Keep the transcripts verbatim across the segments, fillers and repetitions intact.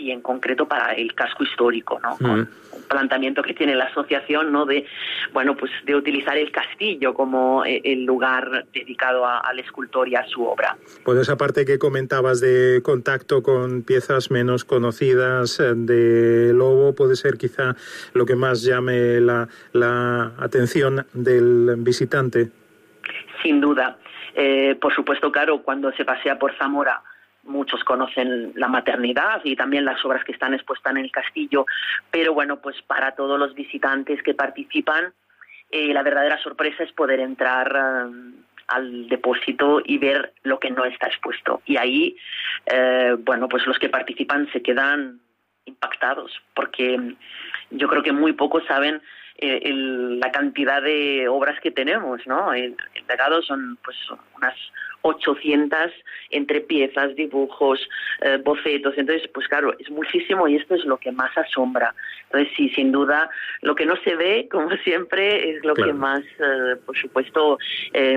y en concreto para el casco histórico, ¿no? Mm. Con un planteamiento que tiene la asociación, ¿no? De, bueno, pues de utilizar el castillo como el lugar dedicado a, al escultor y a su obra. Por esa parte que comentabas de contacto con piezas menos conocidas de Lobo, puede ser quizá lo que más llame la, la atención del visitante. Sin duda. Eh, por supuesto, claro, cuando se pasea por Zamora, muchos conocen la maternidad y también las obras que están expuestas en el castillo, pero bueno, pues para todos los visitantes que participan, eh, la verdadera sorpresa es poder entrar uh, al depósito y ver lo que no está expuesto. Y ahí, eh, bueno, pues los que participan se quedan impactados, porque yo creo que muy pocos saben eh, el, la cantidad de obras que tenemos, ¿no? El, el legado son pues unas ochocientas entre piezas, dibujos, eh, bocetos. Entonces, pues claro, es muchísimo y esto es lo que más asombra. Entonces, sí, sin duda, lo que no se ve, como siempre, es lo claro. que más, eh, por supuesto, eh,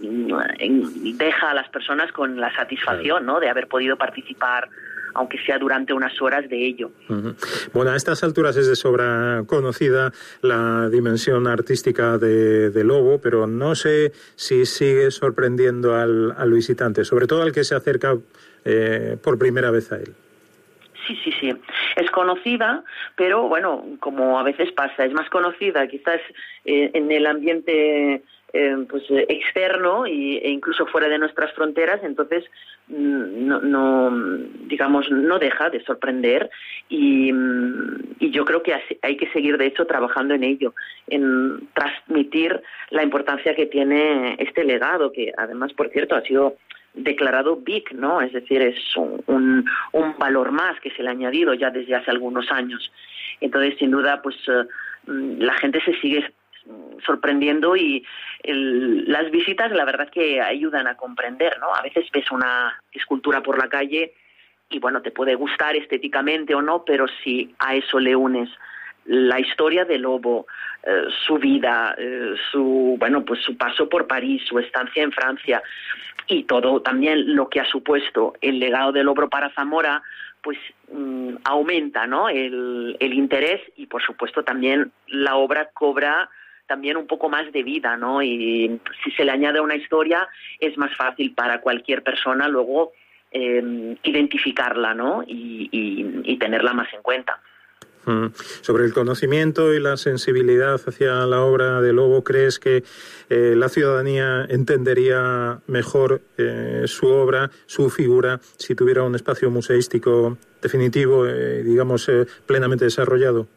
deja a las personas con la satisfacción, claro. ¿no?, de haber podido participar, aunque sea durante unas horas, de ello. Uh-huh. Bueno, a estas alturas es de sobra conocida la dimensión artística de, de Lobo, pero no sé si sigue sorprendiendo al, al visitante, sobre todo al que se acerca eh, por primera vez a él. Sí, sí, sí. Es conocida, pero bueno, como a veces pasa, es más conocida quizás eh, en el ambiente eh, pues externo y, e incluso fuera de nuestras fronteras, entonces no, no digamos no deja de sorprender y, y yo creo que hay que seguir de hecho trabajando en ello, en transmitir la importancia que tiene este legado, que además, por cierto, ha sido declarado B I C, ¿no? Es decir, es un, un, un valor más que se le ha añadido ya desde hace algunos años. Entonces, sin duda, pues uh, la gente se sigue sorprendiendo y el, las visitas, la verdad, que ayudan a comprender, ¿no? A veces ves una escultura por la calle y, bueno, te puede gustar estéticamente o no, pero si a eso le unes la historia de Lobo, eh, su vida, eh, su bueno, pues su paso por París, su estancia en Francia y todo también lo que ha supuesto el legado de Lobo para Zamora, pues mmm, aumenta, ¿no?, el, el interés y, por supuesto, también la obra cobra también un poco más de vida, ¿no? Y si se le añade una historia es más fácil para cualquier persona luego eh, identificarla, ¿no?, y, y, y tenerla más en cuenta. Mm. Sobre el conocimiento y la sensibilidad hacia la obra de Lobo, ¿crees que eh, la ciudadanía entendería mejor eh, su obra, su figura, si tuviera un espacio museístico definitivo, eh, digamos, eh, plenamente desarrollado?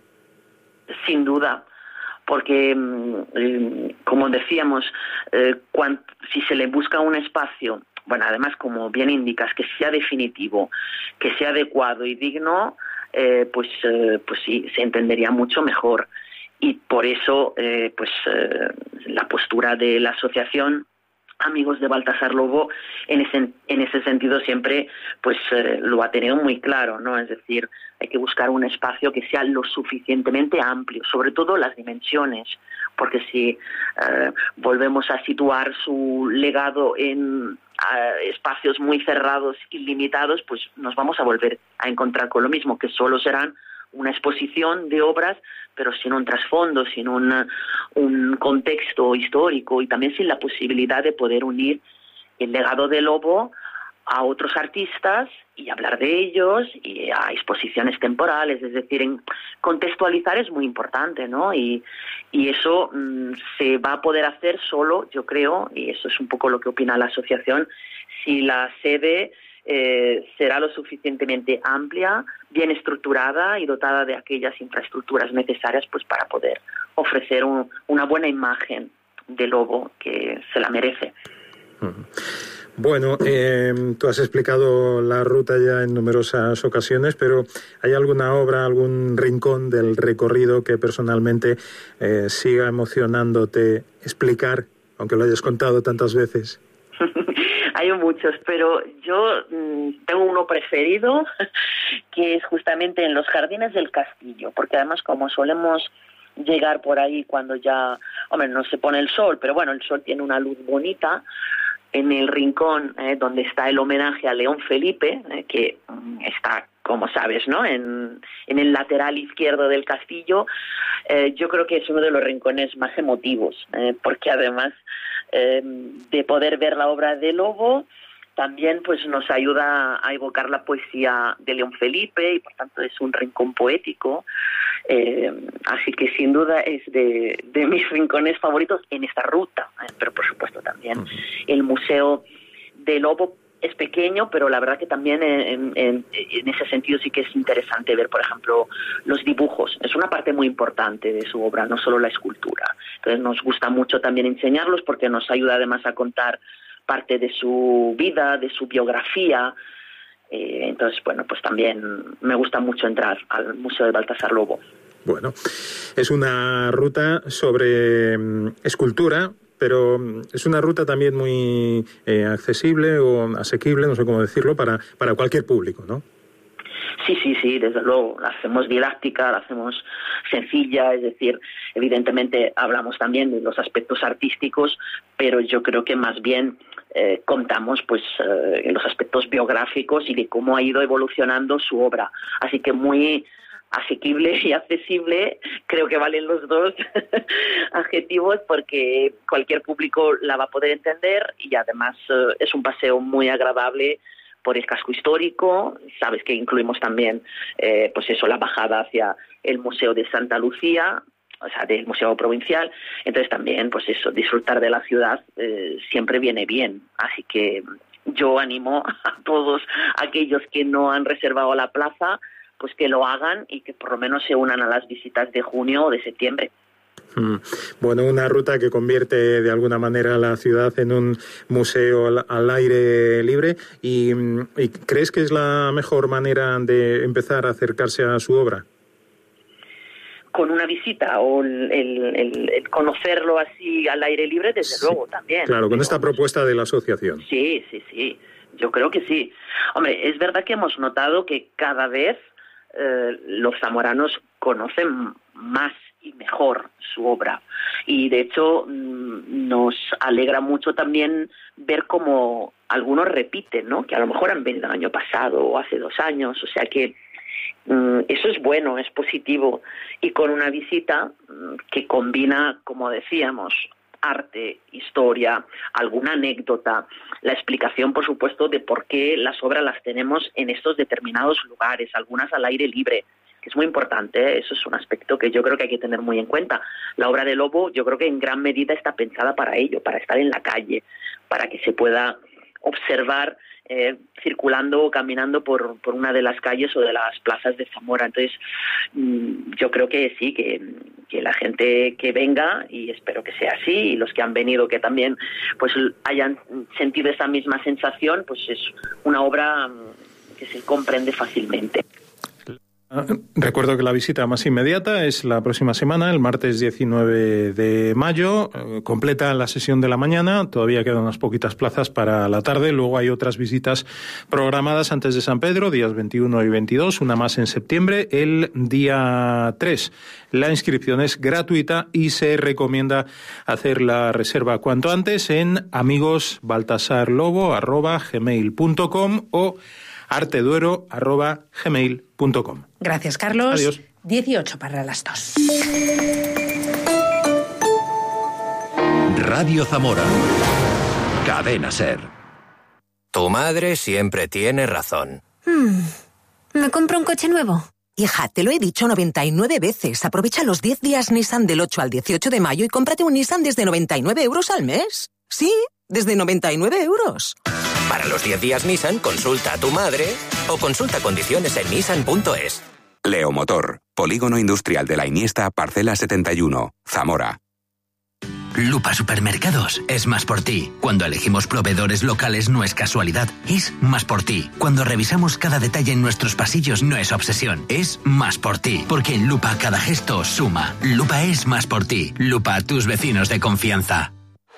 Sin duda, porque, eh, como decíamos, eh, cuando, si se le busca un espacio, bueno, además, como bien indicas, que sea definitivo, que sea adecuado y digno, Eh, pues eh, pues sí, se entendería mucho mejor. Y por eso eh, pues eh, la postura de la asociación Amigos de Baltasar Lobo en ese en ese sentido siempre pues eh, lo ha tenido muy claro, ¿no? Es decir, hay que buscar un espacio que sea lo suficientemente amplio, sobre todo las dimensiones, porque si eh, volvemos a situar su legado en uh, espacios muy cerrados y limitados, pues nos vamos a volver a encontrar con lo mismo, que solo serán una exposición de obras, pero sin un trasfondo, sin un, un contexto histórico y también sin la posibilidad de poder unir el legado de Lobo a otros artistas y hablar de ellos y a exposiciones temporales. Es decir, en contextualizar es muy importante, ¿no? Y, y eso mmm, se va a poder hacer solo, yo creo, y eso es un poco lo que opina la asociación, si la sede Eh, será lo suficientemente amplia, bien estructurada y dotada de aquellas infraestructuras necesarias pues para poder ofrecer un, una buena imagen de Lobo, que se la merece. Bueno, eh, tú has explicado la ruta ya en numerosas ocasiones, pero ¿hay alguna obra, algún rincón del recorrido que personalmente eh, siga emocionándote explicar, aunque lo hayas contado tantas veces? Hay muchos, pero yo mmm, tengo uno preferido, que es justamente en los jardines del castillo, porque además como solemos llegar por ahí cuando ya, hombre, no se pone el sol, pero bueno, el sol tiene una luz bonita, en el rincón eh, donde está el homenaje a León Felipe, eh, que mm, está como sabes, ¿no? En, en el lateral izquierdo del castillo, eh, yo creo que es uno de los rincones más emotivos, eh, porque además eh, de poder ver la obra de Lobo, también pues nos ayuda a evocar la poesía de León Felipe y por tanto es un rincón poético. Eh, así que sin duda es de, de mis rincones favoritos en esta ruta, eh, pero por supuesto también el Museo de Lobo es pequeño, pero la verdad que también en, en, en ese sentido sí que es interesante ver, por ejemplo, los dibujos. Es una parte muy importante de su obra, no solo la escultura. Entonces nos gusta mucho también enseñarlos porque nos ayuda además a contar parte de su vida, de su biografía. Eh, entonces, bueno, pues también me gusta mucho entrar al Museo de Baltasar Lobo. Bueno, es una ruta sobre um, escultura, pero um, es una ruta también muy eh, accesible o asequible, no sé cómo decirlo, para, para cualquier público, ¿no? Sí, sí, sí, desde luego, la hacemos didáctica, la hacemos sencilla, es decir, evidentemente hablamos también de los aspectos artísticos, pero yo creo que más bien eh, contamos pues eh, en los aspectos biográficos y de cómo ha ido evolucionando su obra. Así que muy asequible y accesible, creo que valen los dos adjetivos porque cualquier público la va a poder entender y además eh, es un paseo muy agradable por el casco histórico. Sabes que incluimos también eh, pues eso, la bajada hacia el Museo de Santa Lucía, o sea, del Museo Provincial. Entonces también, pues eso, disfrutar de la ciudad eh, siempre viene bien. Así que yo animo a todos aquellos que no han reservado la plaza, pues que lo hagan y que por lo menos se unan a las visitas de junio o de septiembre. Bueno, una ruta que convierte de alguna manera la ciudad en un museo al, al aire libre. ¿Y, ¿Y crees que es la mejor manera de empezar a acercarse a su obra? Con una visita o el, el, el conocerlo así al aire libre, desde sí, luego también. Claro, con pero, esta propuesta de la asociación. Sí, sí, sí, yo creo que sí. Hombre, es verdad que hemos notado que cada vez eh, los zamoranos conocen más y mejor su obra y de hecho nos alegra mucho también ver cómo algunos repiten, ¿no? Que a lo mejor han venido el año pasado o hace dos años, o sea que um, eso es bueno, es positivo y con una visita um, que combina, como decíamos, arte, historia, alguna anécdota, la explicación, por supuesto, de por qué las obras las tenemos en estos determinados lugares, algunas al aire libre, que es muy importante, ¿eh? Eso es un aspecto que yo creo que hay que tener muy en cuenta. La obra de Lobo yo creo que en gran medida está pensada para ello, para estar en la calle, para que se pueda observar eh, circulando o caminando por, por una de las calles o de las plazas de Zamora. Entonces mmm, yo creo que sí, que, que la gente que venga, y espero que sea así, y los que han venido que también pues hayan sentido esa misma sensación, pues es una obra que se comprende fácilmente. Recuerdo que la visita más inmediata es la próxima semana, el martes diecinueve de mayo, eh, completa la sesión de la mañana, todavía quedan unas poquitas plazas para la tarde, luego hay otras visitas programadas antes de San Pedro, días veintiuno y veintidós, una más en septiembre, el día tres. La inscripción es gratuita y se recomienda hacer la reserva cuanto antes en amigosbaltasarlobo arroba gmail punto com o arteduero arroba gmail punto com. Gracias, Carlos. Adiós. dieciocho para las dos. Radio Zamora. Cadena SER. Tu madre siempre tiene razón. Hmm. ¿Me compro un coche nuevo? Hija, te lo he dicho noventa y nueve veces. Aprovecha los diez días Nissan del ocho al dieciocho de mayo y cómprate un Nissan desde noventa y nueve euros al mes. Sí, desde noventa y nueve euros. Para los diez días Nissan, consulta a tu madre o consulta condiciones en nissan punto es. Leomotor, Polígono Industrial de la Iniesta, Parcela setenta y uno, Zamora. Lupa Supermercados es más por ti. Cuando elegimos proveedores locales no es casualidad, es más por ti. Cuando revisamos cada detalle en nuestros pasillos no es obsesión, es más por ti. Porque en Lupa cada gesto suma. Lupa es más por ti. Lupa, tus vecinos de confianza.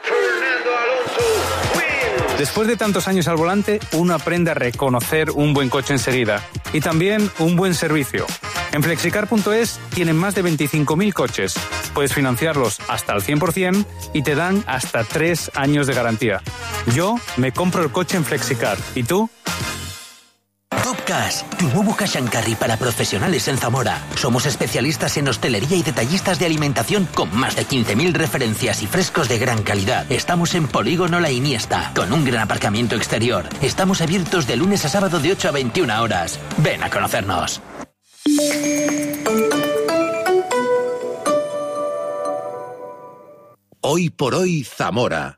Después de tantos años al volante, uno aprende a reconocer un buen coche enseguida y también un buen servicio. En flexicar punto es tienen más de veinticinco mil coches. Puedes financiarlos hasta al cien por ciento y te dan hasta tres años de garantía. Yo me compro el coche en Flexicar. ¿Y tú? Top Cash, tu nuevo cash and carry para profesionales en Zamora. Somos especialistas en hostelería y detallistas de alimentación con más de quince mil referencias y frescos de gran calidad. Estamos en Polígono La Iniesta, con un gran aparcamiento exterior. Estamos abiertos de lunes a sábado de ocho a veintiuna horas. Ven a conocernos. Hoy por hoy, Zamora.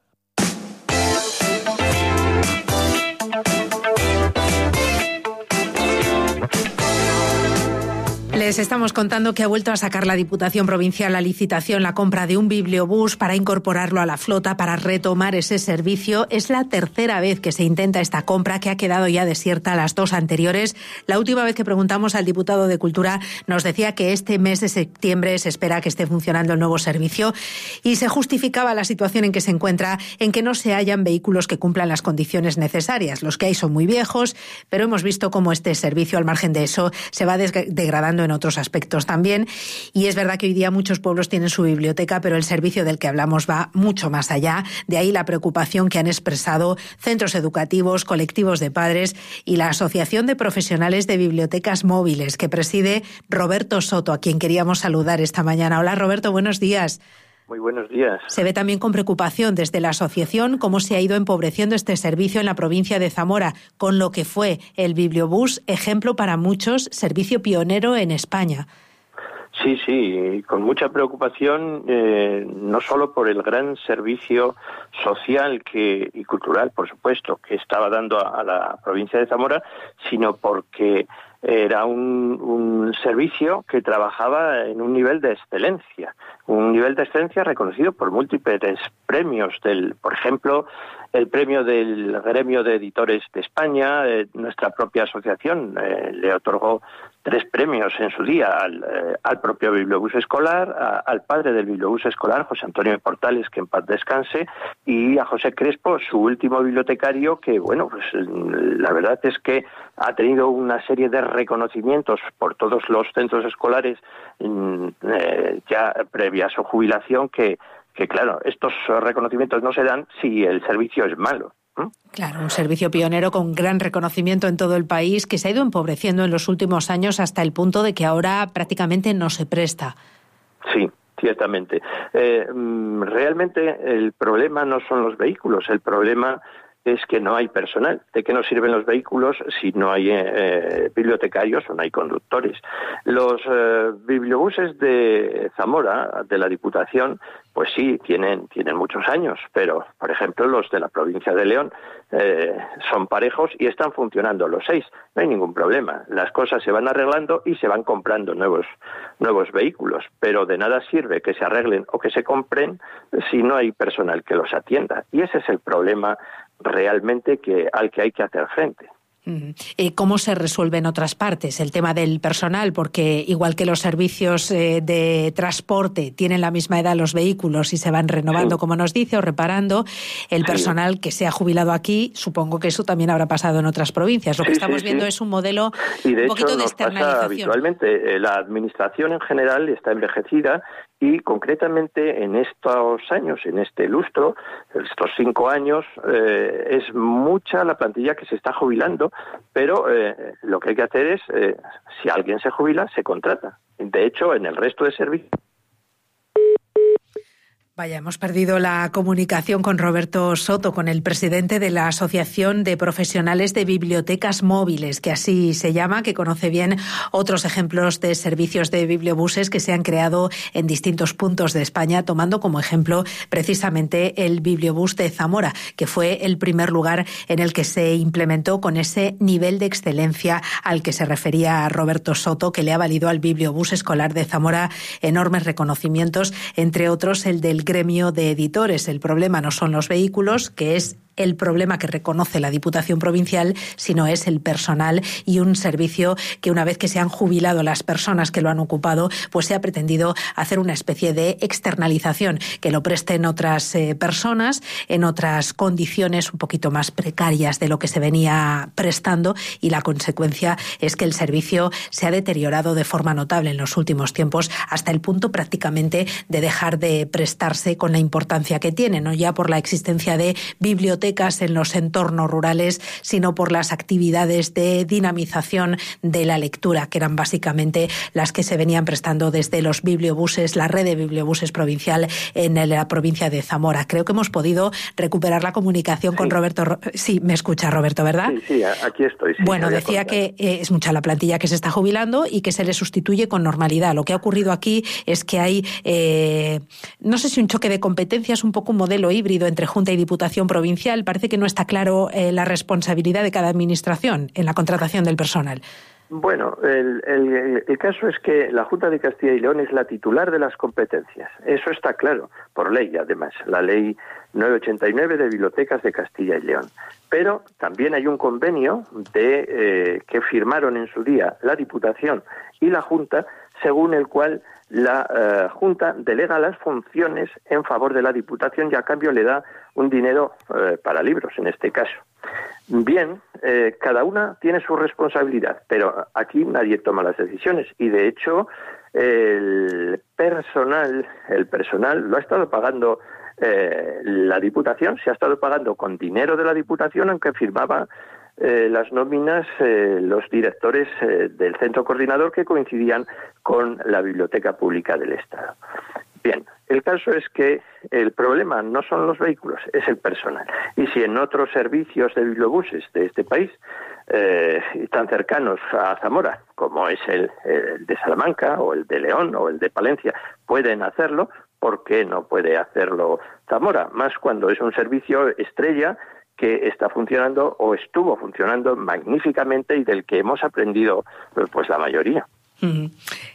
Les estamos contando que ha vuelto a sacar la Diputación Provincial a licitación la compra de un bibliobús para incorporarlo a la flota, para retomar ese servicio. Es la tercera vez que se intenta esta compra, que ha quedado ya desierta las dos anteriores. La última vez que preguntamos al diputado de Cultura nos decía que este mes de septiembre se espera que esté funcionando el nuevo servicio y se justificaba la situación en que se encuentra en que no se hallan vehículos que cumplan las condiciones necesarias. Los que hay son muy viejos, pero hemos visto cómo este servicio, al margen de eso, se va degradando en otros aspectos también, y es verdad que hoy día muchos pueblos tienen su biblioteca, pero el servicio del que hablamos va mucho más allá. De ahí la preocupación que han expresado centros educativos, colectivos de padres y la Asociación de Profesionales de Bibliotecas Móviles, que preside Roberto Soto, a quien queríamos saludar esta mañana. Hola Roberto, buenos días. Muy buenos días. Se ve también con preocupación desde la asociación cómo se ha ido empobreciendo este servicio en la provincia de Zamora, con lo que fue el bibliobús, ejemplo para muchos, servicio pionero en España. Sí, sí, con mucha preocupación, eh, no solo por el gran servicio social que, y cultural, por supuesto, que estaba dando a, a la provincia de Zamora, sino porque era un, un servicio que trabajaba en un nivel de excelencia, un nivel de excelencia reconocido por múltiples premios, del, por ejemplo, el premio del Gremio de Editores de España. Eh, nuestra propia asociación eh, le otorgó tres premios en su día al, eh, al propio bibliobús escolar, a, al padre del bibliobús escolar, José Antonio Portales, que en paz descanse, y a José Crespo, su último bibliotecario, que, bueno, pues la verdad es que ha tenido una serie de reconocimientos por todos los centros escolares eh, ya previa a su jubilación, que, que, claro, estos reconocimientos no se dan si el servicio es malo. Claro, un servicio pionero con gran reconocimiento en todo el país, que se ha ido empobreciendo en los últimos años hasta el punto de que ahora prácticamente no se presta. Sí, ciertamente. Eh, realmente el problema no son los vehículos, el problema es que no hay personal. ¿De qué nos sirven los vehículos si no hay eh, bibliotecarios o no hay conductores? Los eh, bibliobuses de Zamora, de la Diputación, pues sí, tienen, tienen muchos años, pero, por ejemplo, los de la provincia de León eh, son parejos y están funcionando los seis. No hay ningún problema. Las cosas se van arreglando y se van comprando nuevos, nuevos vehículos, pero de nada sirve que se arreglen o que se compren si no hay personal que los atienda. Y ese es el problema realmente que al que hay que hacer frente. ¿Cómo se resuelve en otras partes el tema del personal? Porque igual que los servicios de transporte tienen la misma edad los vehículos y se van renovando, sí, como nos dice, o reparando, el personal, sí, que se ha jubilado aquí, supongo que eso también habrá pasado en otras provincias. Lo sí, que estamos sí, viendo sí. es un modelo y de un poquito hecho de nos externalización. Pasa habitualmente. La administración en general está envejecida y concretamente en estos años, en este lustro, estos cinco años, eh, es mucha la plantilla que se está jubilando, pero eh, lo que hay que hacer es, eh, si alguien se jubila, se contrata. De hecho, en el resto de servicios... Vaya, hemos perdido la comunicación con Roberto Soto, con el presidente de la Asociación de Profesionales de Bibliotecas Móviles, que así se llama, que conoce bien otros ejemplos de servicios de bibliobuses que se han creado en distintos puntos de España, tomando como ejemplo precisamente el bibliobús de Zamora, que fue el primer lugar en el que se implementó con ese nivel de excelencia al que se refería Roberto Soto, que le ha valido al bibliobús escolar de Zamora enormes reconocimientos, entre otros el del Gremio de Editores. El problema no son los vehículos, que es el problema que reconoce la Diputación Provincial, sino es el personal y un servicio que, una vez que se han jubilado las personas que lo han ocupado, pues se ha pretendido hacer una especie de externalización, que lo presten otras eh, personas en otras condiciones un poquito más precarias de lo que se venía prestando, y la consecuencia es que el servicio se ha deteriorado de forma notable en los últimos tiempos, hasta el punto prácticamente de dejar de prestarse con la importancia que tiene, no ya por la existencia de bibliotecas bibliotecas en los entornos rurales, sino por las actividades de dinamización de la lectura, que eran básicamente las que se venían prestando desde los bibliobuses, la red de bibliobuses provincial en la provincia de Zamora. Creo que hemos podido recuperar la comunicación sí. con Roberto. Sí, me escucha Roberto, ¿verdad? Sí, sí, aquí estoy. Sí, bueno, decía que eh, es mucha la plantilla que se está jubilando y que se le sustituye con normalidad. Lo que ha ocurrido aquí es que hay, eh, no sé si un choque de competencias, un poco un modelo híbrido entre Junta y Diputación Provincial. Parece que no está claro eh, la responsabilidad de cada administración en la contratación del personal. Bueno, el, el, el caso es que la Junta de Castilla y León es la titular de las competencias. Eso está claro, por ley además, la ley novecientos ochenta y nueve de Bibliotecas de Castilla y León. Pero también hay un convenio de eh, que firmaron en su día la Diputación y la Junta, según el cual la eh, Junta delega las funciones en favor de la Diputación y a cambio le da un dinero eh, para libros, en este caso. Bien, eh, cada una tiene su responsabilidad, pero aquí nadie toma las decisiones y de hecho el personal, el personal lo ha estado pagando eh, la Diputación, se ha estado pagando con dinero de la Diputación, aunque firmaba eh, las nóminas eh, los directores eh, del centro coordinador que coincidían con la Biblioteca Pública del Estado. Bien, el caso es que el problema no son los vehículos, es el personal. Y si en otros servicios de bibliobuses de este país, eh, tan cercanos a Zamora, como es el, el de Salamanca, o el de León, o el de Palencia, pueden hacerlo, ¿por qué no puede hacerlo Zamora? Más cuando es un servicio estrella que está funcionando o estuvo funcionando magníficamente y del que hemos aprendido pues la mayoría. Mm.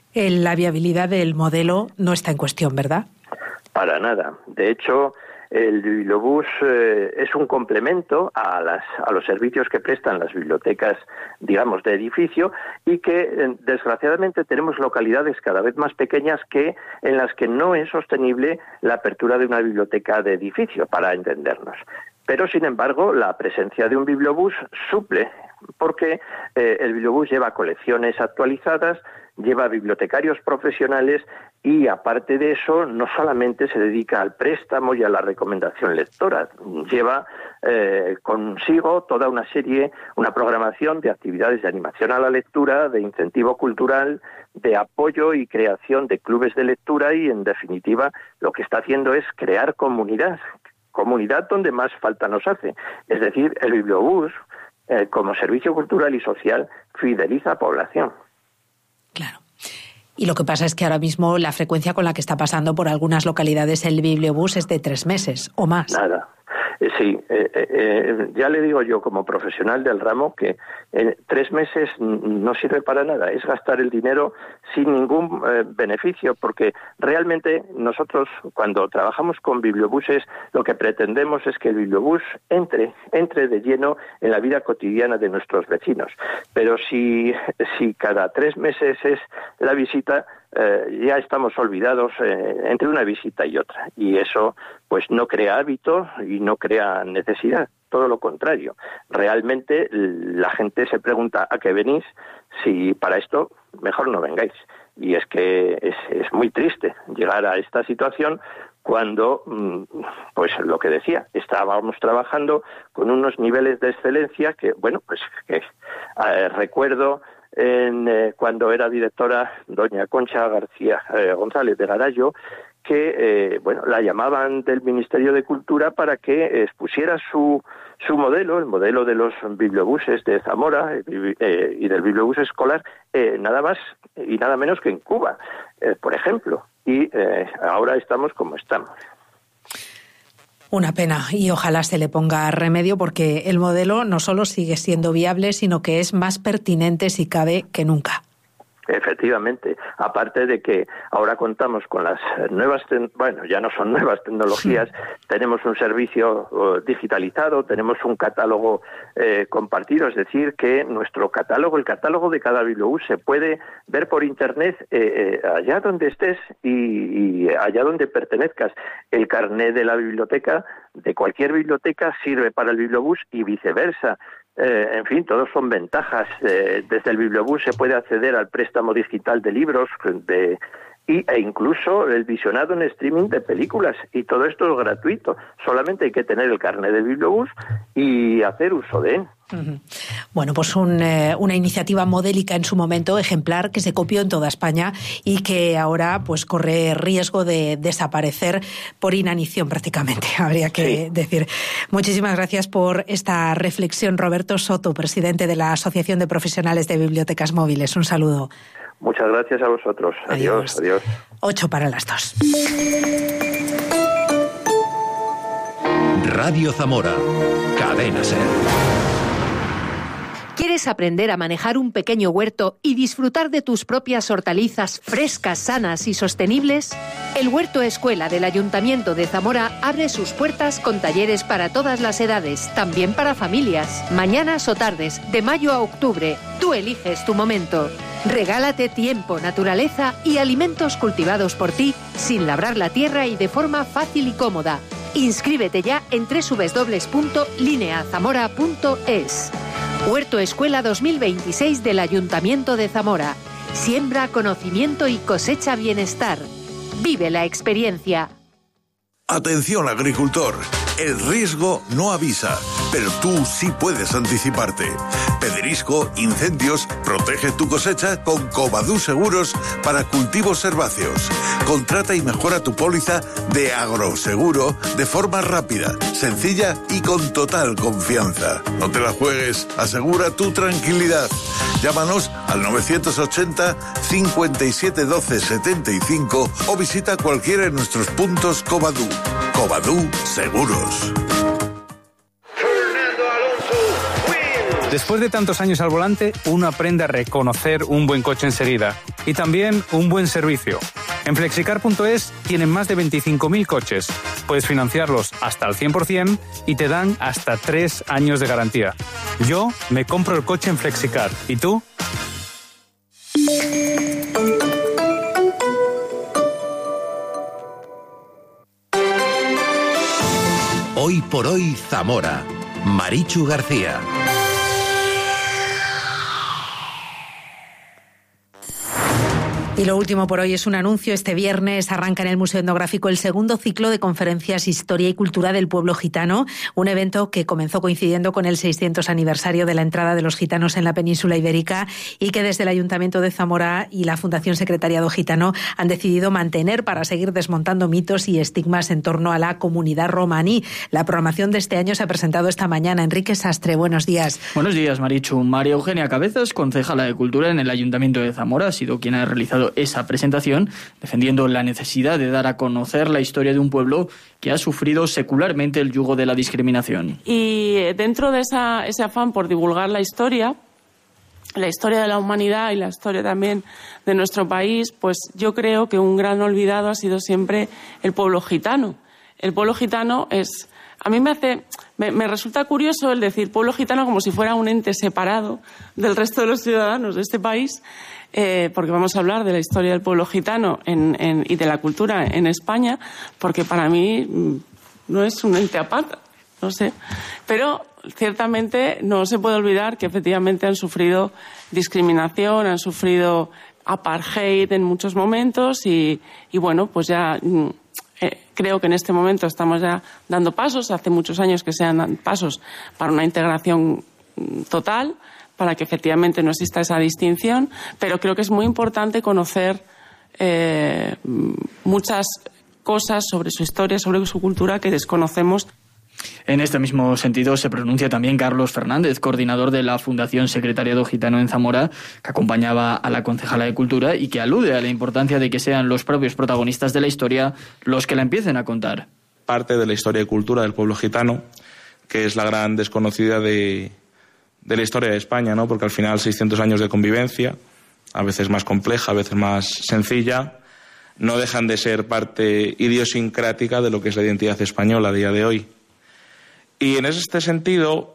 La viabilidad del modelo no está en cuestión, ¿verdad? Para nada. De hecho, el bibliobús eh, es un complemento a, las, a los servicios que prestan las bibliotecas, digamos, de edificio y que, eh, desgraciadamente, tenemos localidades cada vez más pequeñas que en las que no es sostenible la apertura de una biblioteca de edificio, para entendernos. Pero, sin embargo, la presencia de un bibliobús suple, porque eh, el bibliobús lleva colecciones actualizadas, lleva bibliotecarios profesionales y, aparte de eso, no solamente se dedica al préstamo y a la recomendación lectora, lleva eh, consigo toda una serie, una programación de actividades de animación a la lectura, de incentivo cultural, de apoyo y creación de clubes de lectura y, en definitiva, lo que está haciendo es crear comunidad, comunidad donde más falta nos hace. Es decir, el bibliobús, eh, como servicio cultural y social, fideliza a población. Claro. Y lo que pasa es que ahora mismo la frecuencia con la que está pasando por algunas localidades el bibliobús es de tres meses o más. Nada. Eh, sí, eh, eh, ya le digo yo como profesional del ramo que eh, tres meses no sirve para nada, es gastar el dinero sin ningún eh, beneficio, porque realmente nosotros cuando trabajamos con bibliobuses lo que pretendemos es que el bibliobús entre, entre de lleno en la vida cotidiana de nuestros vecinos. Pero si, si cada tres meses es la visita, Eh, ya estamos olvidados eh, entre una visita y otra, y eso pues no crea hábito y no crea necesidad, todo lo contrario. Realmente la gente se pregunta ¿a qué venís? Si para esto mejor no vengáis. Y es que es, es muy triste llegar a esta situación cuando, pues lo que decía, estábamos trabajando con unos niveles de excelencia que, bueno, pues que eh, recuerdo En, eh, cuando era directora doña Concha García eh, González de Garallo, que eh, bueno, la llamaban del Ministerio de Cultura para que expusiera su su modelo, el modelo de los bibliobuses de Zamora eh, eh, y del bibliobús escolar, eh, nada más y nada menos que en Cuba, eh, por ejemplo. Y eh, ahora estamos como estamos. Una pena, y ojalá se le ponga remedio, porque el modelo no solo sigue siendo viable, sino que es más pertinente, si cabe, que nunca. Efectivamente, aparte de que ahora contamos con las nuevas, ten- bueno, ya no son nuevas tecnologías, sí. Tenemos un servicio uh, digitalizado, tenemos un catálogo eh, compartido, es decir, que nuestro catálogo, el catálogo de cada bibliobús se puede ver por internet eh, eh, allá donde estés y, y allá donde pertenezcas. El carnet de la biblioteca, de cualquier biblioteca, sirve para el bibliobús y viceversa. Eh, en fin, todos son ventajas. Eh, desde el bibliobús se puede acceder al préstamo digital de libros de, y, e incluso el visionado en streaming de películas, y todo esto es gratuito. Solamente hay que tener el carnet de Bibliobús y hacer uso de él. Uh-huh. Bueno, pues un, eh, una iniciativa modélica en su momento, ejemplar, que se copió en toda España y que ahora pues corre riesgo de desaparecer por inanición prácticamente, habría que sí. decir. Muchísimas gracias por esta reflexión, Roberto Soto, presidente de la Asociación de Profesionales de Bibliotecas Móviles. Un saludo. Muchas gracias a vosotros. Adiós, adiós. adiós. Ocho para las dos. Radio Zamora, Cadena Ser. ¿Quieres aprender a manejar un pequeño huerto y disfrutar de tus propias hortalizas frescas, sanas y sostenibles? El Huerto Escuela del Ayuntamiento de Zamora abre sus puertas con talleres para todas las edades, también para familias. Mañanas o tardes, de mayo a octubre, tú eliges tu momento. Regálate tiempo, naturaleza y alimentos cultivados por ti, sin labrar la tierra y de forma fácil y cómoda. Inscríbete ya en doble u doble u doble u punto linea zamora punto es. Huerto Escuela dos mil veintiséis del Ayuntamiento de Zamora. Siembra conocimiento y cosecha bienestar. Vive la experiencia. Atención, agricultor. El riesgo no avisa, pero tú sí puedes anticiparte. Pedrisco, incendios, protege tu cosecha con Covadú Seguros para cultivos herbáceos. Contrata y mejora tu póliza de agroseguro de forma rápida, sencilla y con total confianza. No te la juegues, asegura tu tranquilidad. Llámanos al novecientos ochenta, cincuenta y siete, doce, setenta y cinco o visita cualquiera de nuestros puntos Covadú. Covadú Seguros. Después de tantos años al volante, uno aprende a reconocer un buen coche enseguida y también un buen servicio. En Flexicar punto es tienen más de veinticinco mil coches. Puedes financiarlos hasta al cien por ciento y te dan hasta tres años de garantía. Yo me compro el coche en Flexicar. ¿Y tú? Hoy por hoy Zamora. Marichu García. Y lo último por hoy es un anuncio. Este viernes arranca en el Museo Etnográfico el segundo ciclo de conferencias Historia y Cultura del Pueblo Gitano, un evento que comenzó coincidiendo con el seiscientos aniversario de la entrada de los gitanos en la península ibérica y que desde el Ayuntamiento de Zamora y la Fundación Secretariado Gitano han decidido mantener para seguir desmontando mitos y estigmas en torno a la comunidad romaní. La programación de este año se ha presentado esta mañana. Enrique Sastre, buenos días. Buenos días, Marichu. María Eugenia Cabezas, concejala de Cultura en el Ayuntamiento de Zamora, ha sido quien ha realizado esa presentación, defendiendo la necesidad de dar a conocer la historia de un pueblo que ha sufrido secularmente el yugo de la discriminación. Y dentro de esa, ese afán por divulgar la historia, la historia de la humanidad y la historia también de nuestro país, pues yo creo que un gran olvidado ha sido siempre el pueblo gitano. El pueblo gitano es... A mí me hace... Me, me resulta curioso el decir pueblo gitano como si fuera un ente separado del resto de los ciudadanos de este país, eh, porque vamos a hablar de la historia del pueblo gitano en, en, y de la cultura en España, porque para mí no es un ente aparte, no sé. Pero ciertamente no se puede olvidar que efectivamente han sufrido discriminación, han sufrido apartheid en muchos momentos y, y bueno, pues ya... Eh, creo que en este momento estamos ya dando pasos, hace muchos años que se dan pasos para una integración total, para que efectivamente no exista esa distinción, pero creo que es muy importante conocer eh, muchas cosas sobre su historia, sobre su cultura que desconocemos. En este mismo sentido se pronuncia también Carlos Fernández, coordinador de la Fundación Secretariado Gitano en Zamora, que acompañaba a la concejala de Cultura y que alude a la importancia de que sean los propios protagonistas de la historia los que la empiecen a contar. Parte de la historia y cultura del pueblo gitano, que es la gran desconocida de, de la historia de España, ¿no? Porque al final seiscientos años de convivencia, a veces más compleja, a veces más sencilla, no dejan de ser parte idiosincrática de lo que es la identidad española a día de hoy. Y en este sentido,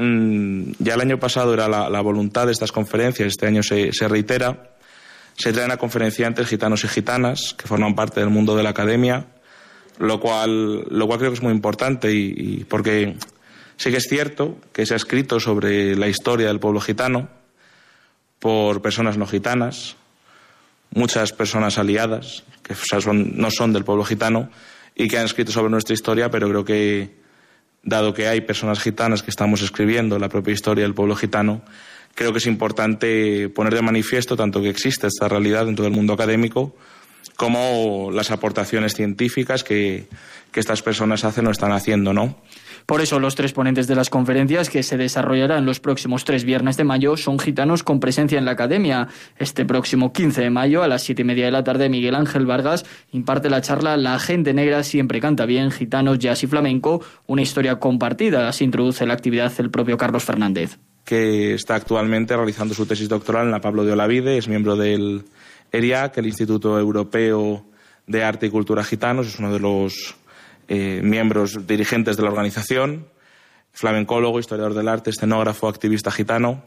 ya el año pasado era la, la voluntad de estas conferencias, este año se, se reitera, se traen a conferenciantes gitanos y gitanas que forman parte del mundo de la academia, lo cual, lo cual creo que es muy importante y, y porque sí que es cierto que se ha escrito sobre la historia del pueblo gitano por personas no gitanas, muchas personas aliadas, que o sea, son, no son del pueblo gitano, y que han escrito sobre nuestra historia, pero creo que, dado que hay personas gitanas que estamos escribiendo la propia historia del pueblo gitano, creo que es importante poner de manifiesto tanto que existe esta realidad dentro del mundo académico como las aportaciones científicas que, que estas personas hacen o están haciendo, ¿no? Por eso los tres ponentes de las conferencias que se desarrollarán los próximos tres viernes de mayo son gitanos con presencia en la academia. Este próximo quince de mayo a las siete y media de la tarde Miguel Ángel Vargas imparte la charla La gente negra siempre canta bien, gitanos, jazz y flamenco, una historia compartida. Así introduce la actividad el propio Carlos Fernández. Que está actualmente realizando su tesis doctoral en la Pablo de Olavide, es miembro del ERIAC, el Instituto Europeo de Arte y Cultura Gitanos, es uno de los eh, miembros dirigentes de la organización, flamencólogo, historiador del arte, escenógrafo, activista gitano,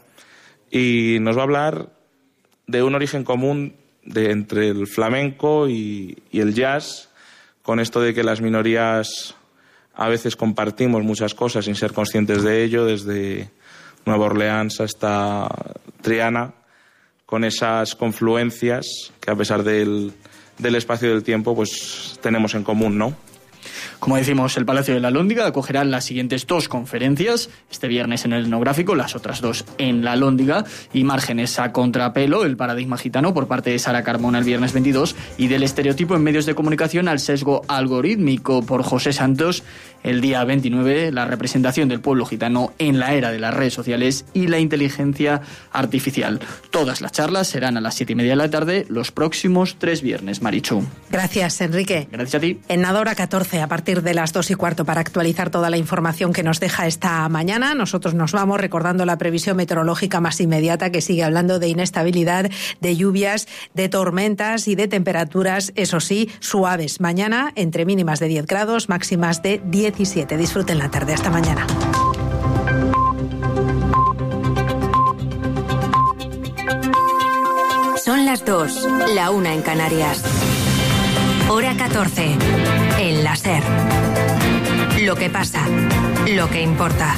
y nos va a hablar de un origen común de, entre el flamenco y, y el jazz, con esto de que las minorías a veces compartimos muchas cosas sin ser conscientes de ello, desde Nueva Orleans hasta Triana, con esas confluencias que a pesar del, del espacio y del tiempo pues tenemos en común, ¿no? Como decimos, el Palacio de la Alhóndiga acogerá las siguientes dos conferencias, este viernes en el Etnográfico, las otras dos en la Alhóndiga, y Márgenes a contrapelo, el paradigma gitano, por parte de Sara Carmona el viernes veintidós, y del estereotipo en medios de comunicación al sesgo algorítmico, por José Santos, el día veintinueve, la representación del pueblo gitano en la era de las redes sociales y la inteligencia artificial. Todas las charlas serán a las siete y media de la tarde los próximos tres viernes, Marichu. Gracias, Enrique. Gracias a ti. En nada hora catorce, a partir de las dos y cuarto, para actualizar toda la información que nos deja esta mañana. Nosotros nos vamos recordando la previsión meteorológica más inmediata, que sigue hablando de inestabilidad, de lluvias, de tormentas y de temperaturas, eso sí, suaves. Mañana entre mínimas de diez grados, máximas de diecisiete. Disfruten la tarde. Hasta mañana. Son las dos, la una en Canarias. Hora catorce. El la SER. Lo que pasa, lo que importa.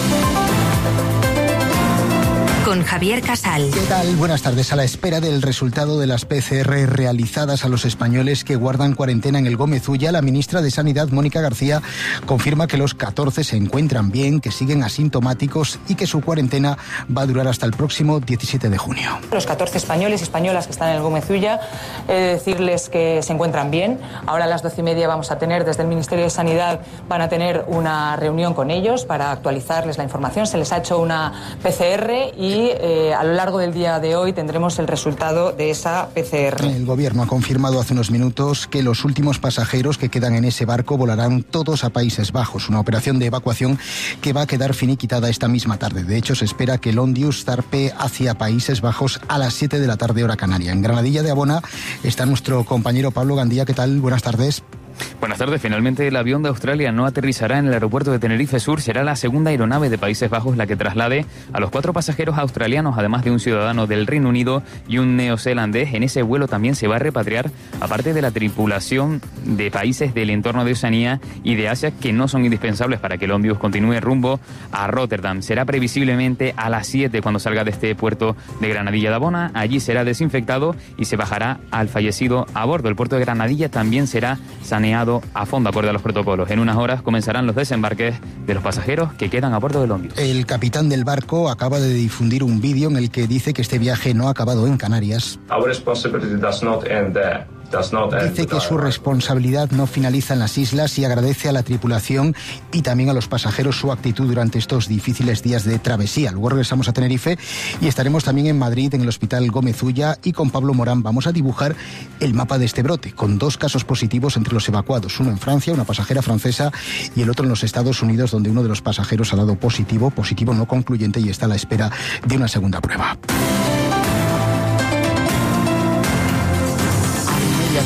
Con Javier Casal. ¿Qué tal? Buenas tardes. A la espera del resultado de las P C R realizadas a los españoles que guardan cuarentena en el Gómez Ulla, la ministra de Sanidad, Mónica García, confirma que los catorce se encuentran bien, que siguen asintomáticos y que su cuarentena va a durar hasta el próximo diecisiete de junio. Los catorce españoles y españolas que están en el Gómez Ulla, he de decirles que se encuentran bien. Ahora a las doce y media vamos a tener, desde el Ministerio de Sanidad, van a tener una reunión con ellos para actualizarles la información. Se les ha hecho una P C R y Y eh, a lo largo del día de hoy tendremos el resultado de esa P C R. El gobierno ha confirmado hace unos minutos que los últimos pasajeros que quedan en ese barco volarán todos a Países Bajos, una operación de evacuación que va a quedar finiquitada esta misma tarde. De hecho, se espera que el Ondius zarpe hacia Países Bajos a las siete de la tarde, hora canaria. En Granadilla de Abona está nuestro compañero Pablo Gandía. ¿Qué tal? Buenas tardes. Buenas tardes. Finalmente el avión de Australia no aterrizará en el aeropuerto de Tenerife Sur. Será la segunda aeronave de Países Bajos la que traslade a los cuatro pasajeros australianos, además de un ciudadano del Reino Unido y un neozelandés. En ese vuelo también se va a repatriar, aparte de la tripulación de países del entorno de Oceanía y de Asia, que no son indispensables para que el Ondius continúe rumbo a Rotterdam. Será previsiblemente a las siete cuando salga de este puerto de Granadilla de Abona. Allí será desinfectado y se bajará al fallecido a bordo. El puerto de Granadilla también será saneado a fondo acorde a los protocolos. En unas horas comenzarán los desembarques de los pasajeros que quedan a bordo del Ondius. El capitán del barco acaba de difundir un vídeo en el que dice que este viaje no ha acabado en Canarias. Our responsibility does not end there. Dice que su responsabilidad no finaliza en las islas y agradece a la tripulación y también a los pasajeros su actitud durante estos difíciles días de travesía. Luego regresamos a Tenerife y estaremos también en Madrid, en el Hospital Gómez Ulla, y con Pablo Morán vamos a dibujar el mapa de este brote, con dos casos positivos entre los evacuados, uno en Francia, una pasajera francesa, y el otro en los Estados Unidos, donde uno de los pasajeros ha dado positivo, positivo no concluyente, y está a la espera de una segunda prueba.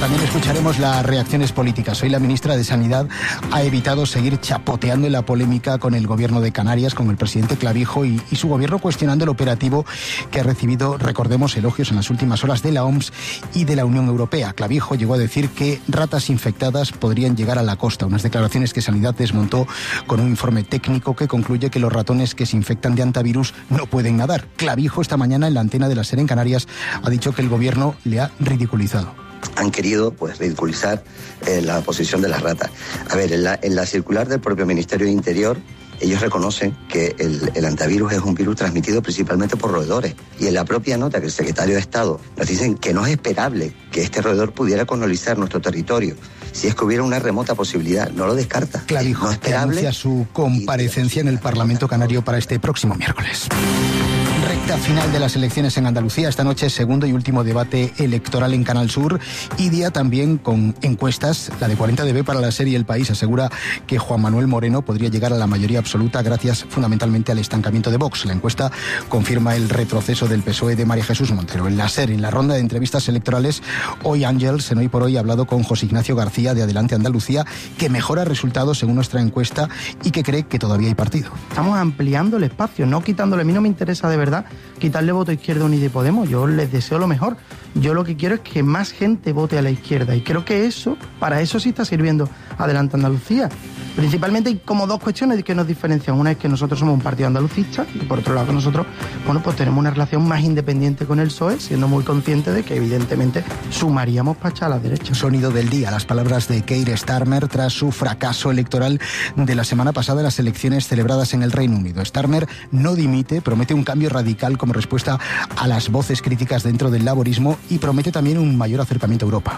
También escucharemos las reacciones políticas. Hoy la ministra de Sanidad ha evitado seguir chapoteando en la polémica con el gobierno de Canarias, con el presidente Clavijo y, y su gobierno cuestionando el operativo que ha recibido, recordemos, elogios en las últimas horas de la O M S y de la Unión Europea. Clavijo llegó a decir que ratas infectadas podrían llegar a la costa, unas declaraciones que Sanidad desmontó con un informe técnico que concluye que los ratones que se infectan de hantavirus no pueden nadar. Clavijo esta mañana en la antena de la SER en Canarias ha dicho que el gobierno le ha ridiculizado. Han querido pues ridiculizar eh, la posición de las ratas. A ver, en la, en la circular del propio Ministerio de Interior, ellos reconocen que el, el hantavirus es un virus transmitido principalmente por roedores. Y en la propia nota que el secretario de Estado nos dicen que no es esperable que este roedor pudiera colonizar nuestro territorio. Si es que hubiera una remota posibilidad, no lo descarta. Clavijo no que anuncia su comparecencia en el Parlamento Canario para este próximo miércoles. Recta final de las elecciones en Andalucía. Esta noche segundo y último debate electoral en Canal Sur y día también con encuestas. La de cuarenta de B para la serie El País asegura que Juan Manuel Moreno podría llegar a la mayoría absoluta gracias fundamentalmente al estancamiento de Vox. La encuesta confirma el retroceso del P S O E de María Jesús Montero. En la SER, en la ronda de entrevistas electorales, hoy Ángels, en Hoy por Hoy, ha hablado con José Ignacio García de Adelante Andalucía, que mejora resultados según nuestra encuesta y que cree que todavía hay partido. Estamos ampliando el espacio, no quitándole. A mí no me interesa de verdad quitarle voto a Izquierda Unida y Podemos. Yo les deseo lo mejor. Yo lo que quiero es que más gente vote a la izquierda y creo que eso, para eso sí está sirviendo Adelante Andalucía. Principalmente hay como dos cuestiones que nos diferencian. Una es que nosotros somos un partido andalucista y por otro lado que nosotros, bueno, pues tenemos una relación más independiente con el P S O E, siendo muy conscientes de que evidentemente sumaríamos para echar a la derecha. Sonido del día, las palabras de Keir Starmer tras su fracaso electoral de la semana pasada en las elecciones celebradas en el Reino Unido. Starmer no dimite, promete un cambio radical como respuesta a las voces críticas dentro del laborismo y promete también un mayor acercamiento a Europa.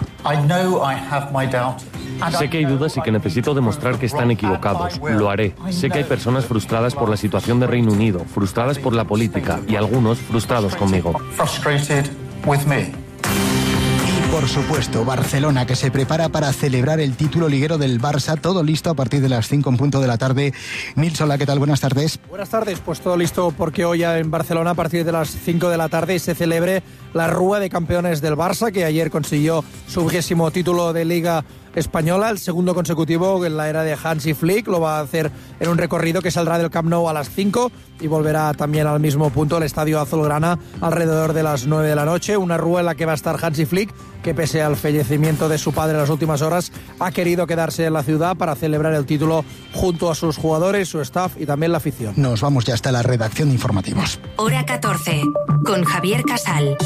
Sé que hay dudas y que necesito demostrar que están equivocados. Lo haré. Sé que hay personas frustradas por la situación de Reino Unido, frustradas por la política y algunos frustrados conmigo. Por supuesto, Barcelona, que se prepara para celebrar el título liguero del Barça. Todo listo a partir de las cinco en punto de la tarde. Nils, hola, ¿qué tal? Buenas tardes. Buenas tardes, pues todo listo porque hoy en Barcelona a partir de las cinco de la tarde se celebre la Rúa de Campeones del Barça, que ayer consiguió su vigésimo título de Liga Española, el segundo consecutivo en la era de Hansi Flick. Lo va a hacer en un recorrido que saldrá del Camp Nou a las cinco y volverá también al mismo punto, el Estadio Azulgrana, alrededor de las nueve de la noche. Una rúa en la que va a estar Hansi Flick, que pese al fallecimiento de su padre en las últimas horas, ha querido quedarse en la ciudad para celebrar el título junto a sus jugadores, su staff y también la afición. Nos vamos ya hasta la redacción de informativos. Hora catorce, con Javier Casal.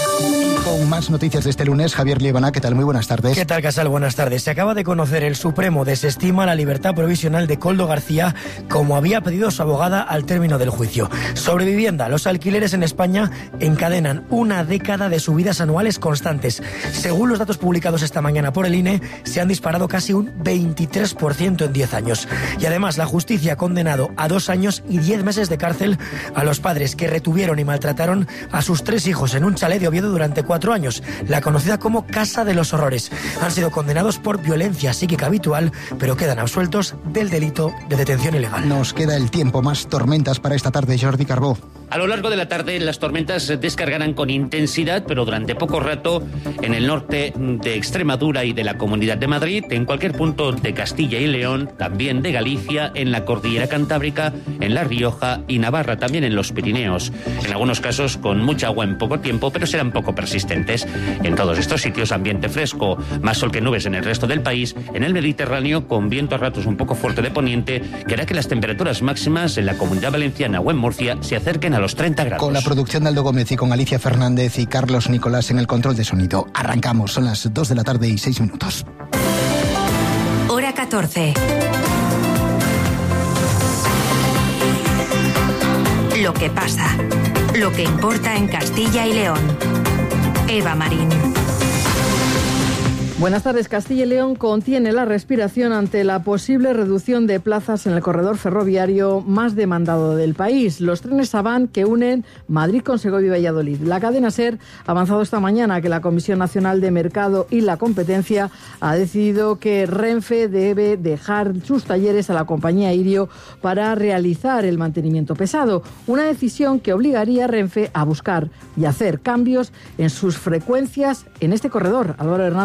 Con más noticias de este lunes, Javier Liebana, ¿qué tal? Muy buenas tardes. ¿Qué tal, Casal? Buenas tardes. Se acaba de conocer el Supremo desestima la libertad provisional de Koldo García, como había pedido su abogada al término del juicio. Sobre vivienda, los alquileres en España encadenan una década de subidas anuales constantes. Según los datos publicados esta mañana por el I N E, se han disparado casi un veintitrés por ciento en diez años. Y además, la justicia ha condenado a dos años y diez meses de cárcel a los padres que retuvieron y maltrataron a sus tres hijos en un chalet de Oviedo durante cuatro años, la conocida como Casa de los Horrores. Han sido condenados por violencia psíquica habitual, pero quedan absueltos del delito de detención ilegal. Nos queda el tiempo, más tormentas para esta tarde, Jordi Carbó. A lo largo de la tarde las tormentas descargarán con intensidad, pero durante poco rato en el norte de Extremadura y de la Comunidad de Madrid, en cualquier punto de Castilla y León, también de Galicia, en la Cordillera Cantábrica, en La Rioja y Navarra, también en los Pirineos. En algunos casos con mucha agua en poco tiempo, pero serán poco persistentes. En todos estos sitios ambiente fresco, más sol que nubes en el resto del país, en el Mediterráneo con viento a ratos un poco fuerte de poniente, que hará que las temperaturas máximas en la Comunidad Valenciana o en Murcia se acerquen a los treinta grados. Con la producción de Aldo Gómez y con Alicia Fernández y Carlos Nicolás en el control de sonido. Arrancamos, son las dos de la tarde y seis minutos. Hora catorce. Lo que pasa, lo que importa en Castilla y León. Eva Marín. Buenas tardes. Castilla y León contiene la respiración ante la posible reducción de plazas en el corredor ferroviario más demandado del país. Los trenes Savant que unen Madrid con Segovia y Valladolid. La cadena SER ha avanzado esta mañana que la Comisión Nacional de Mercado y la Competencia ha decidido que Renfe debe dejar sus talleres a la compañía Irio para realizar el mantenimiento pesado. Una decisión que obligaría a Renfe a buscar y hacer cambios en sus frecuencias en este corredor. Álvaro Hernández, buenas tardes.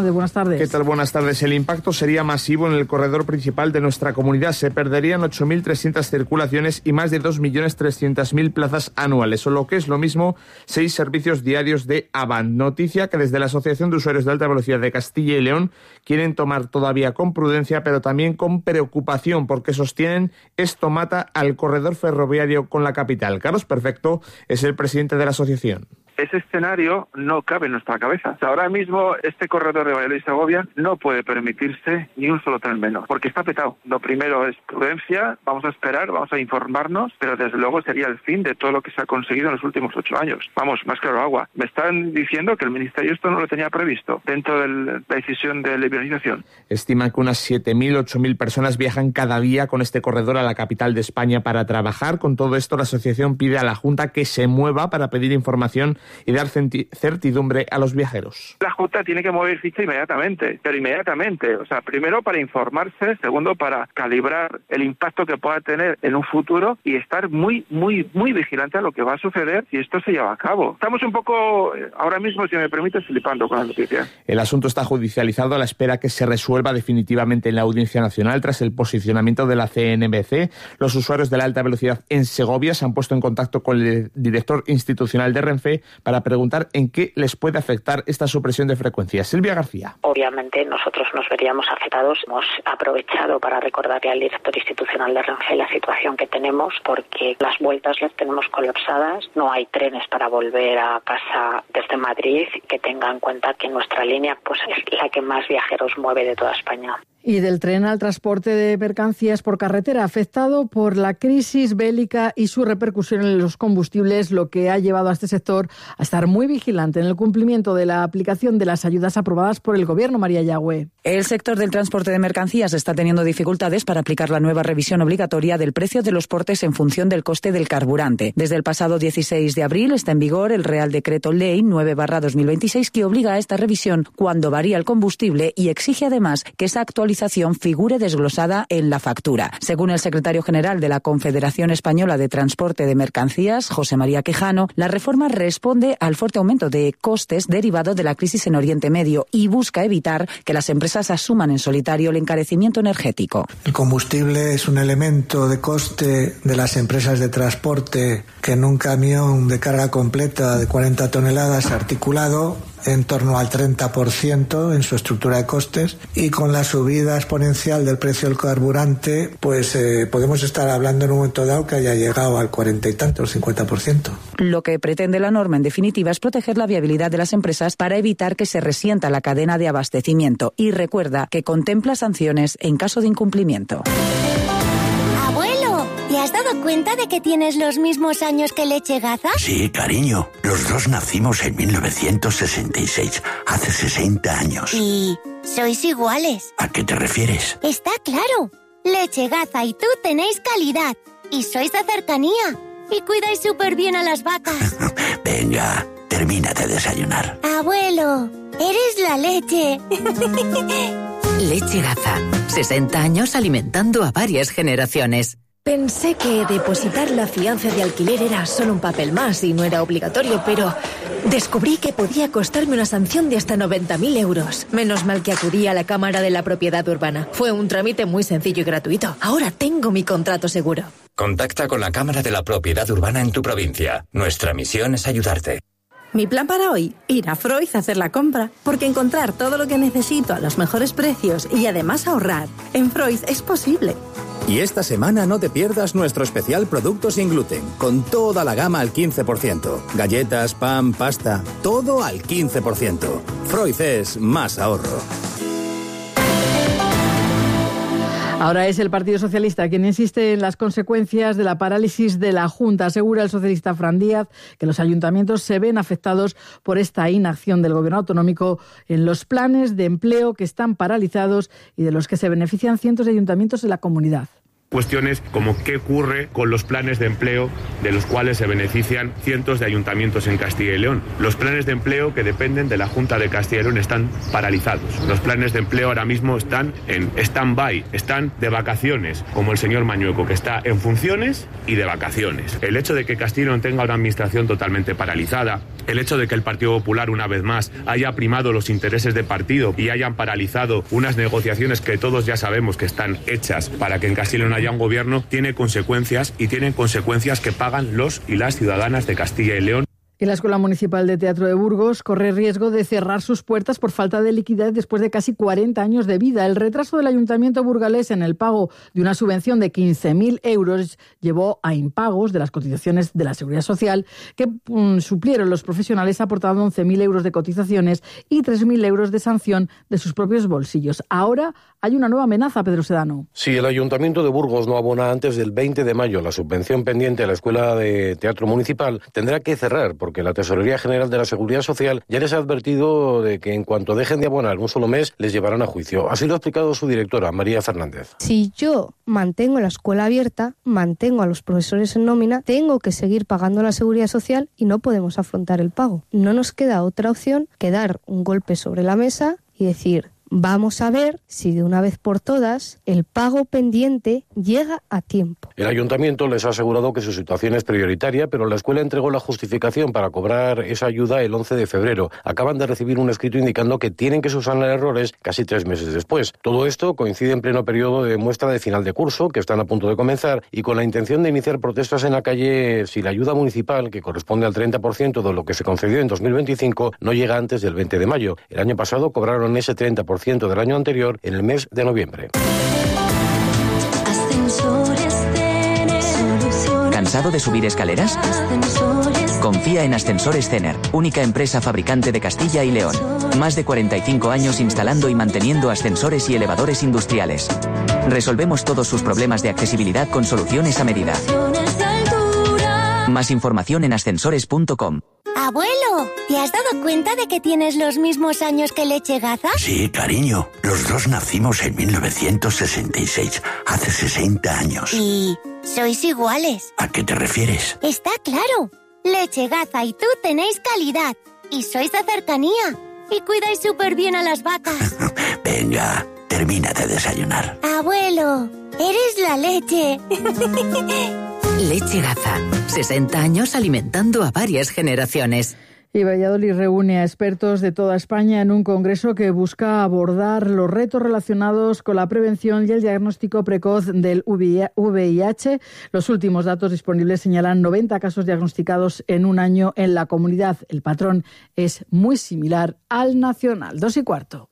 tardes. ¿Qué tal? Buenas tardes. El impacto sería masivo en el corredor principal de nuestra comunidad. Se perderían ocho mil trescientas circulaciones y más de dos millones trescientas mil plazas anuales, o lo que es lo mismo, seis servicios diarios de Avant. Noticia que desde la Asociación de Usuarios de Alta Velocidad de Castilla y León quieren tomar todavía con prudencia, pero también con preocupación, porque sostienen esto mata al corredor ferroviario con la capital. Carlos Perfecto es el presidente de la asociación. Ese escenario no cabe en nuestra cabeza. Ahora mismo este corredor de Valladolid-Segovia no puede permitirse ni un solo tren menos, porque está petado. Lo primero es prudencia, vamos a esperar, vamos a informarnos, pero desde luego sería el fin de todo lo que se ha conseguido en los últimos ocho años. Vamos, más claro agua. Me están diciendo que el Ministerio esto no lo tenía previsto dentro de la decisión de liberalización. Estiman que unas siete mil, ocho mil personas viajan cada día con este corredor a la capital de España para trabajar. Con todo esto, la asociación pide a la Junta que se mueva para pedir información y dar certidumbre a los viajeros. La Junta tiene que mover ficha inmediatamente, pero inmediatamente. O sea, primero para informarse, segundo para calibrar el impacto que pueda tener en un futuro y estar muy, muy, muy vigilante a lo que va a suceder si esto se lleva a cabo. Estamos un poco, ahora mismo, si me permite, flipando con la noticia. El asunto está judicializado a la espera que se resuelva definitivamente en la Audiencia Nacional tras el posicionamiento de la C N B C. Los usuarios de la alta velocidad en Segovia se han puesto en contacto con el director institucional de Renfe para preguntar en qué les puede afectar esta supresión de frecuencias. Silvia García. Obviamente nosotros nos veríamos afectados. Hemos aprovechado para recordarle al director institucional de Renfe la situación que tenemos, porque las vueltas las tenemos colapsadas, no hay trenes para volver a casa desde Madrid, que tenga en cuenta que nuestra línea pues es la que más viajeros mueve de toda España. Y del tren al transporte de mercancías por carretera, afectado por la crisis bélica y su repercusión en los combustibles, lo que ha llevado a este sector a estar muy vigilante en el cumplimiento de la aplicación de las ayudas aprobadas por el Gobierno. María Yagüe. El sector del transporte de mercancías está teniendo dificultades para aplicar la nueva revisión obligatoria del precio de los portes en función del coste del carburante. Desde el pasado dieciséis de abril está en vigor el Real Decreto Ley nueve barra dos mil veintiséis que obliga a esta revisión cuando varía el combustible y exige además que esa actualización figure desglosada en la factura. Según el secretario general de la Confederación Española de Transporte de Mercancías, José María Quijano, la reforma responde al fuerte aumento de costes derivado de la crisis en Oriente Medio y busca evitar que las empresas asuman en solitario el encarecimiento energético. El combustible es un elemento de coste de las empresas de transporte que en un camión de carga completa de cuarenta toneladas articulado en torno al treinta por ciento en su estructura de costes, y con la subida exponencial del precio del carburante pues eh, podemos estar hablando en un momento dado que haya llegado al cuarenta y tanto, al cincuenta por ciento. Lo que pretende la norma en definitiva es proteger la viabilidad de las empresas para evitar que se resienta la cadena de abastecimiento, y recuerda que contempla sanciones en caso de incumplimiento. ¿Te has dado cuenta de que tienes los mismos años que Leche Gaza? Sí, cariño. Los dos nacimos en mil novecientos sesenta y seis, hace sesenta años. ¿Y sois iguales? ¿A qué te refieres? Está claro. Leche Gaza y tú tenéis calidad. Y sois de cercanía. Y cuidáis súper bien a las vacas. Venga, termina de desayunar. Abuelo, eres la leche. Leche Gaza. sesenta años alimentando a varias generaciones. Pensé que depositar la fianza de alquiler era solo un papel más y no era obligatorio, pero descubrí que podía costarme una sanción de hasta noventa mil euros. Menos mal que acudí a la Cámara de la Propiedad Urbana. Fue un trámite muy sencillo y gratuito. Ahora tengo mi contrato seguro. Contacta con la Cámara de la Propiedad Urbana en tu provincia. Nuestra misión es ayudarte. Mi plan para hoy, ir a Freud a hacer la compra, porque encontrar todo lo que necesito a los mejores precios y además ahorrar en Freud es posible. Y esta semana no te pierdas nuestro especial Producto sin gluten, con toda la gama al quince por ciento. Galletas, pan, pasta, todo al quince por ciento. Freud es más ahorro. Ahora es el Partido Socialista quien insiste en las consecuencias de la parálisis de la Junta. Asegura el socialista Fran Díaz que los ayuntamientos se ven afectados por esta inacción del Gobierno autonómico en los planes de empleo que están paralizados y de los que se benefician cientos de ayuntamientos en la comunidad. Cuestiones como qué ocurre con los planes de empleo de los cuales se benefician cientos de ayuntamientos en Castilla y León. Los planes de empleo que dependen de la Junta de Castilla y León están paralizados. Los planes de empleo ahora mismo están en stand-by, están de vacaciones, como el señor Mañueco, que está en funciones y de vacaciones. El hecho de que Castilla y León tenga una administración totalmente paralizada, El hecho de que el Partido Popular, una vez más, haya primado los intereses de partido y hayan paralizado unas negociaciones que todos ya sabemos que están hechas para que en Castilla y León haya un gobierno, tiene consecuencias y tienen consecuencias que pagan los y las ciudadanas de Castilla y León. Y la Escuela Municipal de Teatro de Burgos corre riesgo de cerrar sus puertas por falta de liquidez después de casi cuarenta años de vida. El retraso del Ayuntamiento burgalés en el pago de una subvención de quince mil euros llevó a impagos de las cotizaciones de la Seguridad Social que um, suplieron los profesionales aportando once mil euros de cotizaciones y tres mil euros de sanción de sus propios bolsillos. Ahora hay una nueva amenaza, Pedro Sedano. Si el Ayuntamiento de Burgos no abona antes del veinte de mayo la subvención pendiente a la Escuela de Teatro Municipal, tendrá que cerrar, porque la Tesorería General de la Seguridad Social ya les ha advertido de que en cuanto dejen de abonar un solo mes, les llevarán a juicio. Así lo ha explicado su directora, María Fernández. Si yo mantengo la escuela abierta, mantengo a los profesores en nómina, tengo que seguir pagando la Seguridad Social y no podemos afrontar el pago. No nos queda otra opción que dar un golpe sobre la mesa y decir: vamos a ver si de una vez por todas el pago pendiente llega a tiempo. El ayuntamiento les ha asegurado que su situación es prioritaria, pero la escuela entregó la justificación para cobrar esa ayuda el once de febrero. Acaban de recibir un escrito indicando que tienen que subsanar errores casi tres meses después. Todo esto coincide en pleno periodo de muestra de final de curso, que están a punto de comenzar, y con la intención de iniciar protestas en la calle si la ayuda municipal, que corresponde al treinta por ciento de lo que se concedió en dos mil veinticinco, no llega antes del veinte de mayo. El año pasado cobraron ese treinta por ciento del año anterior en el mes de noviembre. ¿Cansado de subir escaleras? Confía en Ascensores Cener, única empresa fabricante de Castilla y León. Más de cuarenta y cinco años instalando y manteniendo ascensores y elevadores industriales. Resolvemos todos sus problemas de accesibilidad con soluciones a medida. Más información en ascensores punto com. Abuelo, ¿te has dado cuenta de que tienes los mismos años que Leche Gaza? Sí, cariño. Los dos nacimos en mil novecientos sesenta y seis, hace sesenta años. ¿Y sois iguales? ¿A qué te refieres? Está claro. Leche Gaza y tú tenéis calidad. Y sois de cercanía. Y cuidáis súper bien a las vacas. Venga, termina de desayunar. Abuelo, eres la leche. Leche Gaza. sesenta años alimentando a varias generaciones. Y Valladolid reúne a expertos de toda España en un congreso que busca abordar los retos relacionados con la prevención y el diagnóstico precoz del V I H. Los últimos datos disponibles señalan noventa casos diagnosticados en un año en la comunidad. El patrón es muy similar al nacional. Dos y cuarto.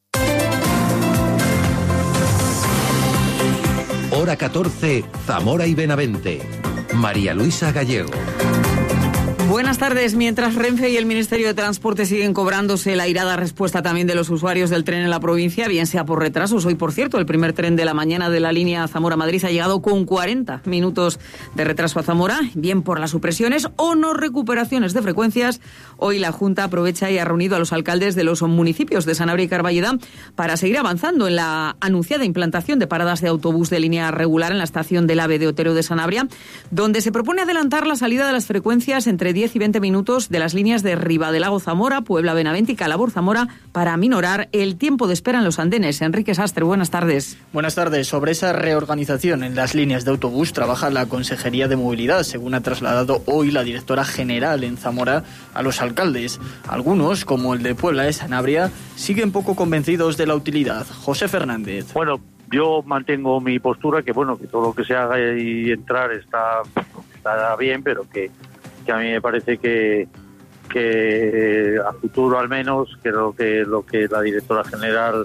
Hora catorce, Zamora y Benavente. María Luisa Gallego. Buenas tardes. Mientras Renfe y el Ministerio de Transporte siguen cobrándose la airada respuesta también de los usuarios del tren en la provincia, bien sea por retrasos. Hoy, por cierto, el primer tren de la mañana de la línea Zamora-Madrid ha llegado con cuarenta minutos de retraso a Zamora, bien por las supresiones o no recuperaciones de frecuencias. Hoy la Junta aprovecha y ha reunido a los alcaldes de los municipios de Sanabria y Carballeda para seguir avanzando en la anunciada implantación de paradas de autobús de línea regular en la estación del AVE de Otero de Sanabria, donde se propone adelantar la salida de las frecuencias entre diez y veinte minutos de las líneas de Ribadelago Zamora, Puebla Benavente y Calabor Zamora para aminorar el tiempo de espera en los andenes. Enrique Sastre, buenas tardes. Buenas tardes. Sobre esa reorganización en las líneas de autobús trabaja la Consejería de Movilidad, según ha trasladado hoy la directora general en Zamora a los alcaldes. Algunos, como el de Puebla de Sanabria, siguen poco convencidos de la utilidad. José Fernández. Bueno, yo mantengo mi postura, que bueno, que todo lo que se haga y entrar está, está bien, pero que que a mí me parece que que a futuro al menos, que lo que lo que la directora general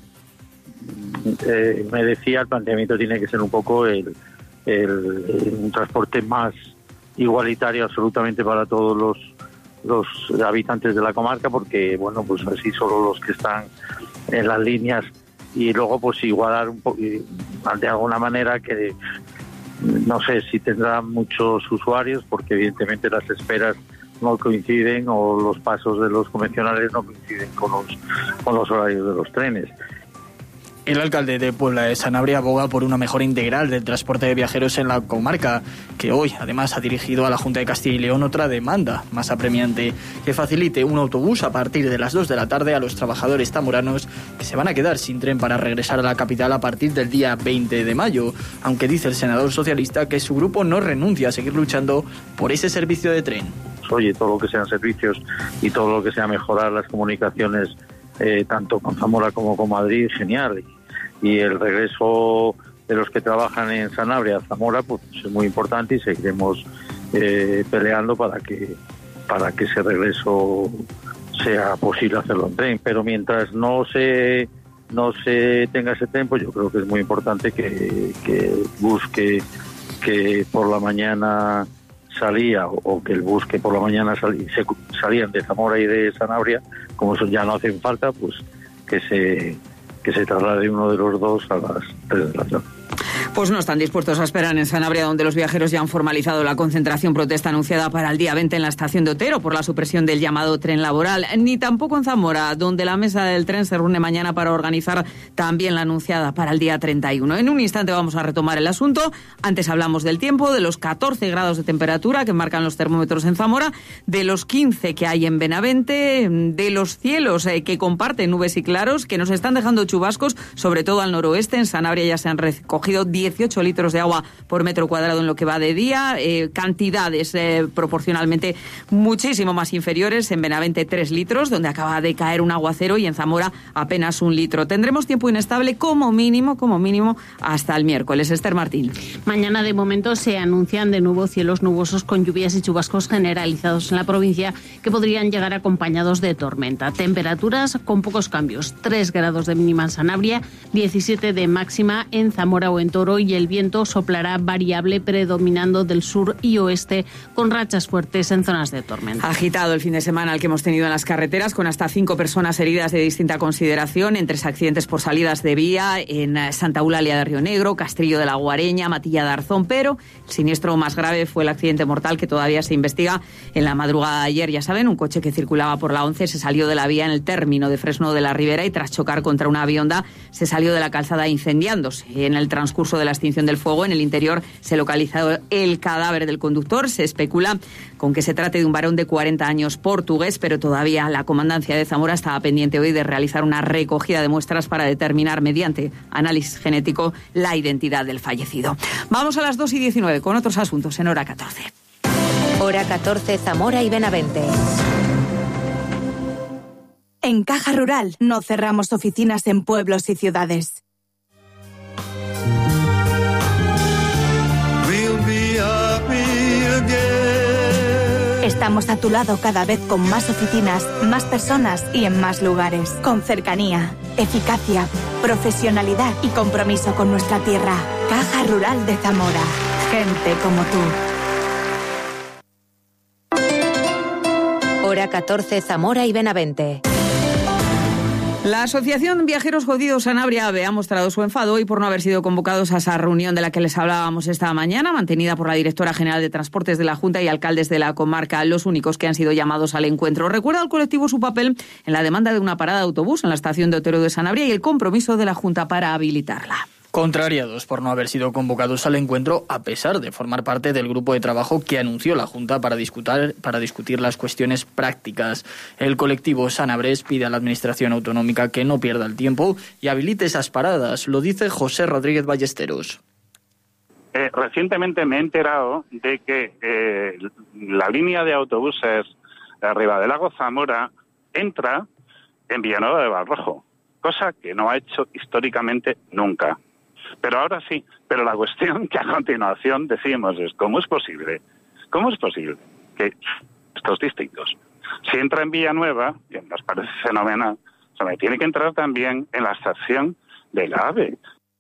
eh, me decía, el planteamiento tiene que ser un poco el, el, el un transporte más igualitario absolutamente para todos los los habitantes de la comarca, porque bueno, pues así solo los que están en las líneas, y luego pues igualar un poco de alguna manera, que no sé si tendrán muchos usuarios, porque evidentemente las esperas no coinciden, o los pasos de los convencionales no coinciden con los, con los horarios de los trenes. El alcalde de Puebla de Sanabria aboga por una mejora integral del transporte de viajeros en la comarca, que hoy además ha dirigido a la Junta de Castilla y León otra demanda más apremiante, que facilite un autobús a partir de las dos de la tarde a los trabajadores zamoranos que se van a quedar sin tren para regresar a la capital a partir del día veinte de mayo, aunque dice el senador socialista que su grupo no renuncia a seguir luchando por ese servicio de tren. oye, todo lo que sean servicios y todo lo que sea mejorar las comunicaciones eh, tanto con Zamora como con Madrid, genial. Y, y el regreso de los que trabajan en Sanabria a Zamora pues es muy importante y seguiremos eh, peleando para que para que ese regreso sea posible hacerlo en tren. Pero mientras no se no se tenga ese tren, pues yo creo que es muy importante que, que busque que por la mañana salía o, o que el bus que por la mañana salí, se, salían de Zamora y de Sanabria, como eso ya no hacen falta, pues que se que se traslade uno de los dos a las tres de la tarde. Pues no están dispuestos a esperar en Sanabria, donde los viajeros ya han formalizado la concentración protesta anunciada para el día veinte en la estación de Otero por la supresión del llamado tren laboral, ni tampoco en Zamora, donde la mesa del tren se reúne mañana para organizar también la anunciada para el día treinta y uno. En un instante vamos a retomar el asunto. Antes hablamos del tiempo, de los catorce grados de temperatura que marcan los termómetros en Zamora, de los quince que hay en Benavente, de los cielos eh, que comparten nubes y claros, que nos están dejando chubascos, sobre todo al noroeste. En Sanabria ya se han recogido dieciocho litros de agua por metro cuadrado en lo que va de día, eh, cantidades eh, proporcionalmente muchísimo más inferiores. En Benavente tres litros, donde acaba de caer un aguacero, y en Zamora apenas un litro. Tendremos tiempo inestable como mínimo, como mínimo hasta el miércoles. Esther Martín. Mañana de momento se anuncian de nuevo cielos nubosos con lluvias y chubascos generalizados en la provincia que podrían llegar acompañados de tormenta. Temperaturas con pocos cambios, tres grados de mínima en Sanabria, diecisiete de máxima en Zamora o en Toro, y el viento soplará variable predominando del sur y oeste con rachas fuertes en zonas de tormenta. Agitado el fin de semana el que hemos tenido en las carreteras, con hasta cinco personas heridas de distinta consideración en tres accidentes por salidas de vía en Santa Eulalia de Río Negro, Castrillo de la Guareña, Matilla de Arzón, pero el siniestro más grave fue el accidente mortal que todavía se investiga en la madrugada de ayer. Ya saben, un coche que circulaba por la once se salió de la vía en el término de Fresno de la Ribera y tras chocar contra una avionda se salió de la calzada incendiándose. En el transcurso de la extinción del fuego, en el interior se localizó el cadáver del conductor. Se especula con que se trate de un varón de cuarenta años portugués, pero todavía la Comandancia de Zamora estaba pendiente hoy de realizar una recogida de muestras para determinar mediante análisis genético la identidad del fallecido. Vamos a las dos y diecinueve con otros asuntos en Hora catorce. Hora catorce, Zamora y Benavente. En Caja Rural no cerramos oficinas en pueblos y ciudades. Estamos a tu lado cada vez con más oficinas, más personas y en más lugares. Con cercanía, eficacia, profesionalidad y compromiso con nuestra tierra. Caja Rural de Zamora. Gente como tú. Hora catorce, Zamora y Benavente. La Asociación Viajeros Jodidos Sanabria AVE ha mostrado su enfado hoy por no haber sido convocados a esa reunión de la que les hablábamos esta mañana, mantenida por la directora general de Transportes de la Junta y alcaldes de la comarca, los únicos que han sido llamados al encuentro. Recuerda al colectivo su papel en la demanda de una parada de autobús en la estación de Otero de Sanabria y el compromiso de la Junta para habilitarla. Contrariados por no haber sido convocados al encuentro, a pesar de formar parte del grupo de trabajo que anunció la Junta para discutir, para discutir las cuestiones prácticas. El colectivo Sanabres pide a la Administración Autonómica que no pierda el tiempo y habilite esas paradas. Lo dice José Rodríguez Ballesteros. Eh, recientemente me he enterado de que eh, la línea de autobuses de Ribadelago Zamora entra en Villanueva de Barrojo, cosa que no ha hecho históricamente nunca. Pero ahora sí, pero la cuestión que a continuación decimos es ¿cómo es posible? ¿Cómo es posible que estos distintos, si entra en Villanueva, que nos parece fenomenal, o sea, tiene que entrar también en la estación del AVE?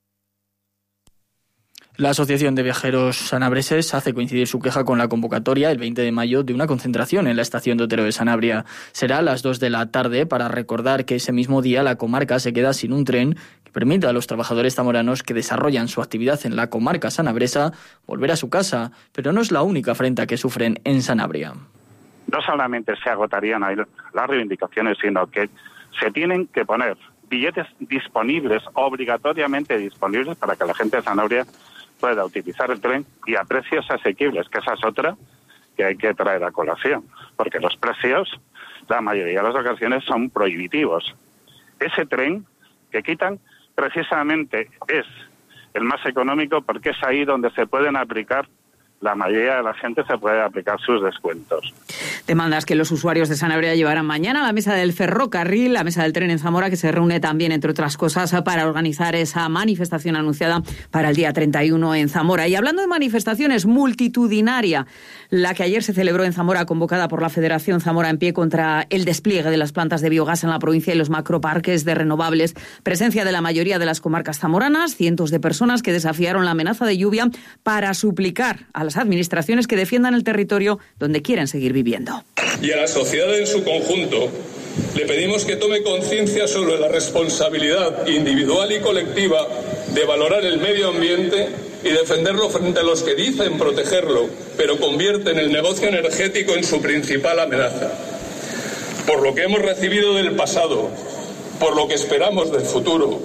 La Asociación de Viajeros Sanabreses hace coincidir su queja con la convocatoria el veinte de mayo de una concentración en la estación de Otero de Sanabria. Será a las dos de la tarde para recordar que ese mismo día la comarca se queda sin un tren que permita a los trabajadores zamoranos que desarrollan su actividad en la comarca sanabresa volver a su casa, pero no es la única afrenta que sufren en Sanabria. No solamente se agotarían ahí las reivindicaciones, sino que se tienen que poner billetes disponibles, obligatoriamente disponibles, para que la gente de Sanabria pueda utilizar el tren y a precios asequibles, que esa es otra que hay que traer a colación, porque los precios, la mayoría de las ocasiones, son prohibitivos. Ese tren que quitan precisamente es el más económico porque es ahí donde se pueden aplicar la mayoría de la gente se puede aplicar sus descuentos. Demandas que los usuarios de Sanabria llevarán mañana a la mesa del ferrocarril, la mesa del tren en Zamora, que se reúne también, entre otras cosas, para organizar esa manifestación anunciada para el día treinta y uno en Zamora. Y hablando de manifestaciones, multitudinaria, la que ayer se celebró en Zamora, convocada por la Federación Zamora en Pie contra el despliegue de las plantas de biogás en la provincia y los macroparques de renovables. Presencia de la mayoría de las comarcas zamoranas, cientos de personas que desafiaron la amenaza de lluvia para suplicar a las administraciones que defiendan el territorio donde quieren seguir viviendo. Y a la sociedad en su conjunto le pedimos que tome conciencia sobre la responsabilidad individual y colectiva de valorar el medio ambiente y defenderlo frente a los que dicen protegerlo, pero convierten el negocio energético en su principal amenaza. Por lo que hemos recibido del pasado, por lo que esperamos del futuro,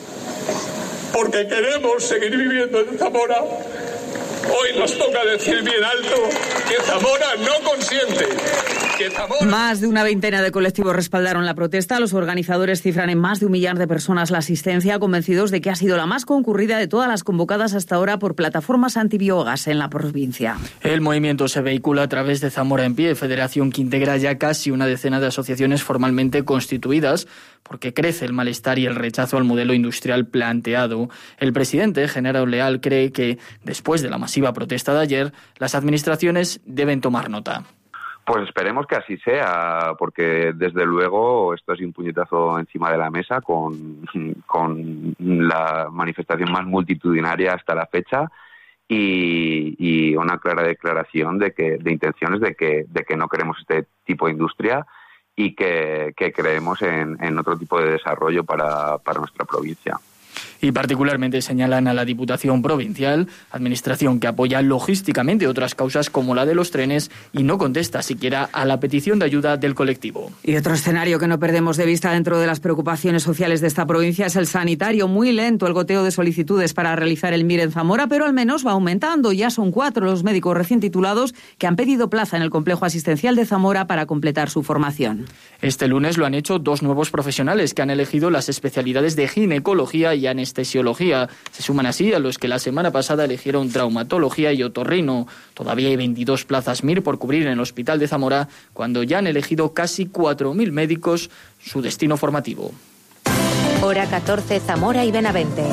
porque queremos seguir viviendo en Zamora, hoy nos toca decir bien alto que Zamora no consiente. Que Zamora... Más de una veintena de colectivos respaldaron la protesta. Los organizadores cifran en más de un millar de personas la asistencia, convencidos de que ha sido la más concurrida de todas las convocadas hasta ahora por plataformas antibiogás en la provincia. El movimiento se vehicula a través de Zamora en Pie, federación que integra ya casi una decena de asociaciones formalmente constituidas, porque crece el malestar y el rechazo al modelo industrial planteado. El presidente, Genaro Leal, cree que después de la masiva protesta de ayer, las administraciones deben tomar nota. Pues esperemos que así sea, porque desde luego esto es un puñetazo encima de la mesa con, con la manifestación más multitudinaria hasta la fecha y, y una clara declaración de que de intenciones de que de que no queremos este tipo de industria y que, que creemos en, en otro tipo de desarrollo para, para nuestra provincia. Y particularmente señalan a la Diputación Provincial, administración que apoya logísticamente otras causas como la de los trenes y no contesta siquiera a la petición de ayuda del colectivo. Y otro escenario que no perdemos de vista dentro de las preocupaciones sociales de esta provincia es el sanitario. Muy lento el goteo de solicitudes para realizar el M I R en Zamora, pero al menos va aumentando. Ya son cuatro los médicos recién titulados que han pedido plaza en el complejo asistencial de Zamora para completar su formación. Este lunes lo han hecho dos nuevos profesionales que han elegido las especialidades de ginecología y anestesiología. Se suman así a los que la semana pasada eligieron traumatología y otorrino. Todavía hay veintidós plazas M I R por cubrir en el Hospital de Zamora, cuando ya han elegido casi cuatro mil médicos su destino formativo. Hora catorce, Zamora y Benavente.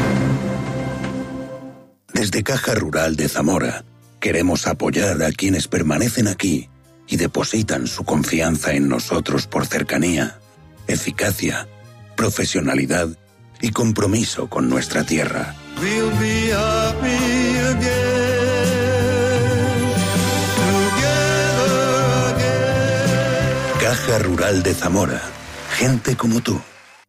Desde Caja Rural de Zamora queremos apoyar a quienes permanecen aquí y depositan su confianza en nosotros por cercanía, eficacia, profesionalidad y compromiso con nuestra tierra. Caja Rural de Zamora. Gente como tú.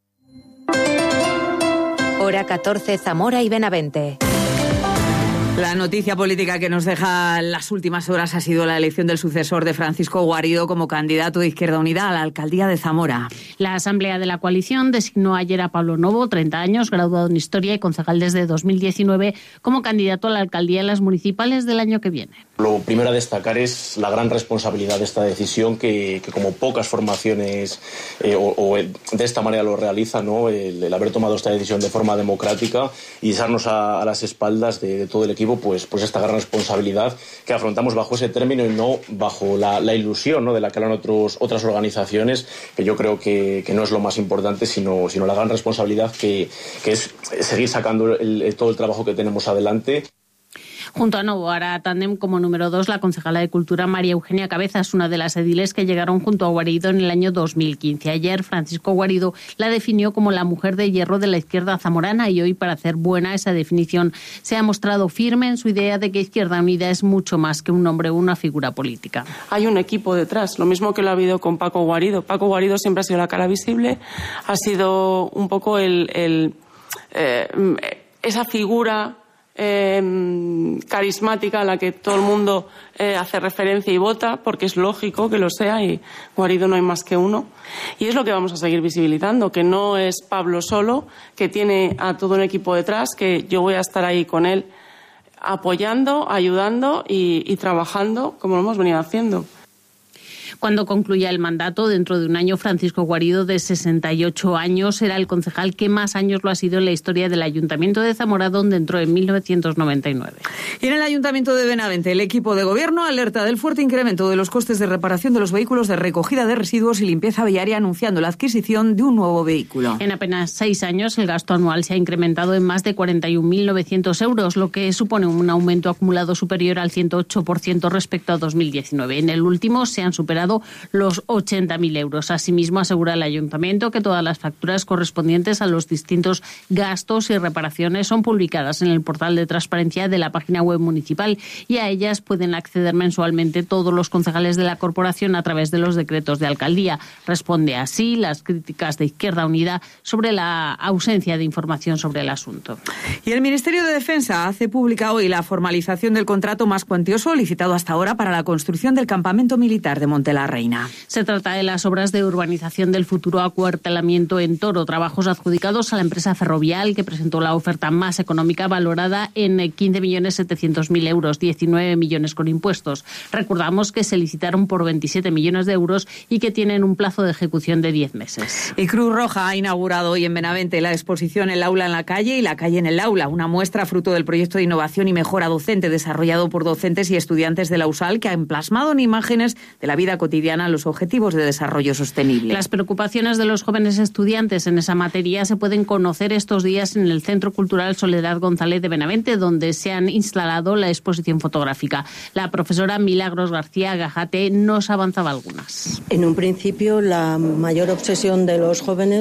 Hora catorce, Zamora y Benavente. La noticia política que nos deja las últimas horas ha sido la elección del sucesor de Francisco Guarido como candidato de Izquierda Unida a la alcaldía de Zamora. La Asamblea de la Coalición designó ayer a Pablo Novo, treinta años, graduado en Historia y concejal desde dos mil diecinueve, como candidato a la alcaldía en las municipales del año que viene. Lo primero a destacar es la gran responsabilidad de esta decisión que, que como pocas formaciones eh, o, o de esta manera lo realizan, ¿no? el, el haber tomado esta decisión de forma democrática y echarnos a, a las espaldas de, de todo el equipo Pues, pues esta gran responsabilidad que afrontamos bajo ese término y no bajo la, la ilusión, ¿no? de la que hablan otros, otras organizaciones, que yo creo que, que no es lo más importante, sino, sino la gran responsabilidad que, que es seguir sacando el, todo el trabajo que tenemos adelante. Junto a Novo hará tándem como número dos la concejala de Cultura María Eugenia Cabezas, una de las ediles que llegaron junto a Guarido en el año dos mil quince. Ayer Francisco Guarido la definió como la mujer de hierro de la izquierda zamorana y hoy, para hacer buena esa definición, se ha mostrado firme en su idea de que Izquierda Unida es mucho más que un nombre o una figura política. Hay un equipo detrás, lo mismo que lo ha habido con Paco Guarido. Paco Guarido siempre ha sido la cara visible, ha sido un poco el, el eh, esa figura Eh, carismática a la que todo el mundo eh, hace referencia y vota, porque es lógico que lo sea, y Guarido no hay más que uno. Y es lo que vamos a seguir visibilizando, que no es Pablo solo, que tiene a todo un equipo detrás, que yo voy a estar ahí con él apoyando, ayudando y, y trabajando como lo hemos venido haciendo. Cuando concluya el mandato, dentro de un año, Francisco Guarido, de sesenta y ocho años, será el concejal que más años lo ha sido en la historia del Ayuntamiento de Zamora, donde entró en mil novecientos noventa y nueve. Y en el Ayuntamiento de Benavente, el equipo de gobierno alerta del fuerte incremento de los costes de reparación de los vehículos de recogida de residuos y limpieza viaria, anunciando la adquisición de un nuevo vehículo. En apenas seis años, el gasto anual se ha incrementado en más de cuarenta y un mil novecientos euros, lo que supone un aumento acumulado superior al ciento ocho por ciento respecto a dos mil diecinueve. En el último se han superado los ochenta mil euros. Asimismo, asegura el Ayuntamiento que todas las facturas correspondientes a los distintos gastos y reparaciones son publicadas en el portal de transparencia de la página web municipal y a ellas pueden acceder mensualmente todos los concejales de la corporación a través de los decretos de alcaldía. Responde así las críticas de Izquierda Unida sobre la ausencia de información sobre el asunto. Y el Ministerio de Defensa hace pública hoy la formalización del contrato más cuantioso licitado hasta ahora para la construcción del campamento militar de Monte la Reina. Se trata de las obras de urbanización del futuro acuartelamiento en Toro, trabajos adjudicados a la empresa Ferrovial, que presentó la oferta más económica, valorada en quince millones setecientos mil euros, diecinueve millones con impuestos. Recordamos que se licitaron por veintisiete millones de euros y que tienen un plazo de ejecución de diez meses. Y Cruz Roja ha inaugurado hoy en Benavente la exposición El aula en la calle y la calle en el aula, una muestra fruto del proyecto de innovación y mejora docente desarrollado por docentes y estudiantes de la U S A L, que han plasmado en imágenes de la vida cotidiana los objetivos de desarrollo sostenible. Las preocupaciones de los jóvenes estudiantes en esa materia se pueden conocer estos días en el Centro Cultural Soledad González de Benavente, donde se han instalado la exposición fotográfica. La profesora Milagros García Gajate nos avanzaba algunas. En un principio, la mayor obsesión de los jóvenes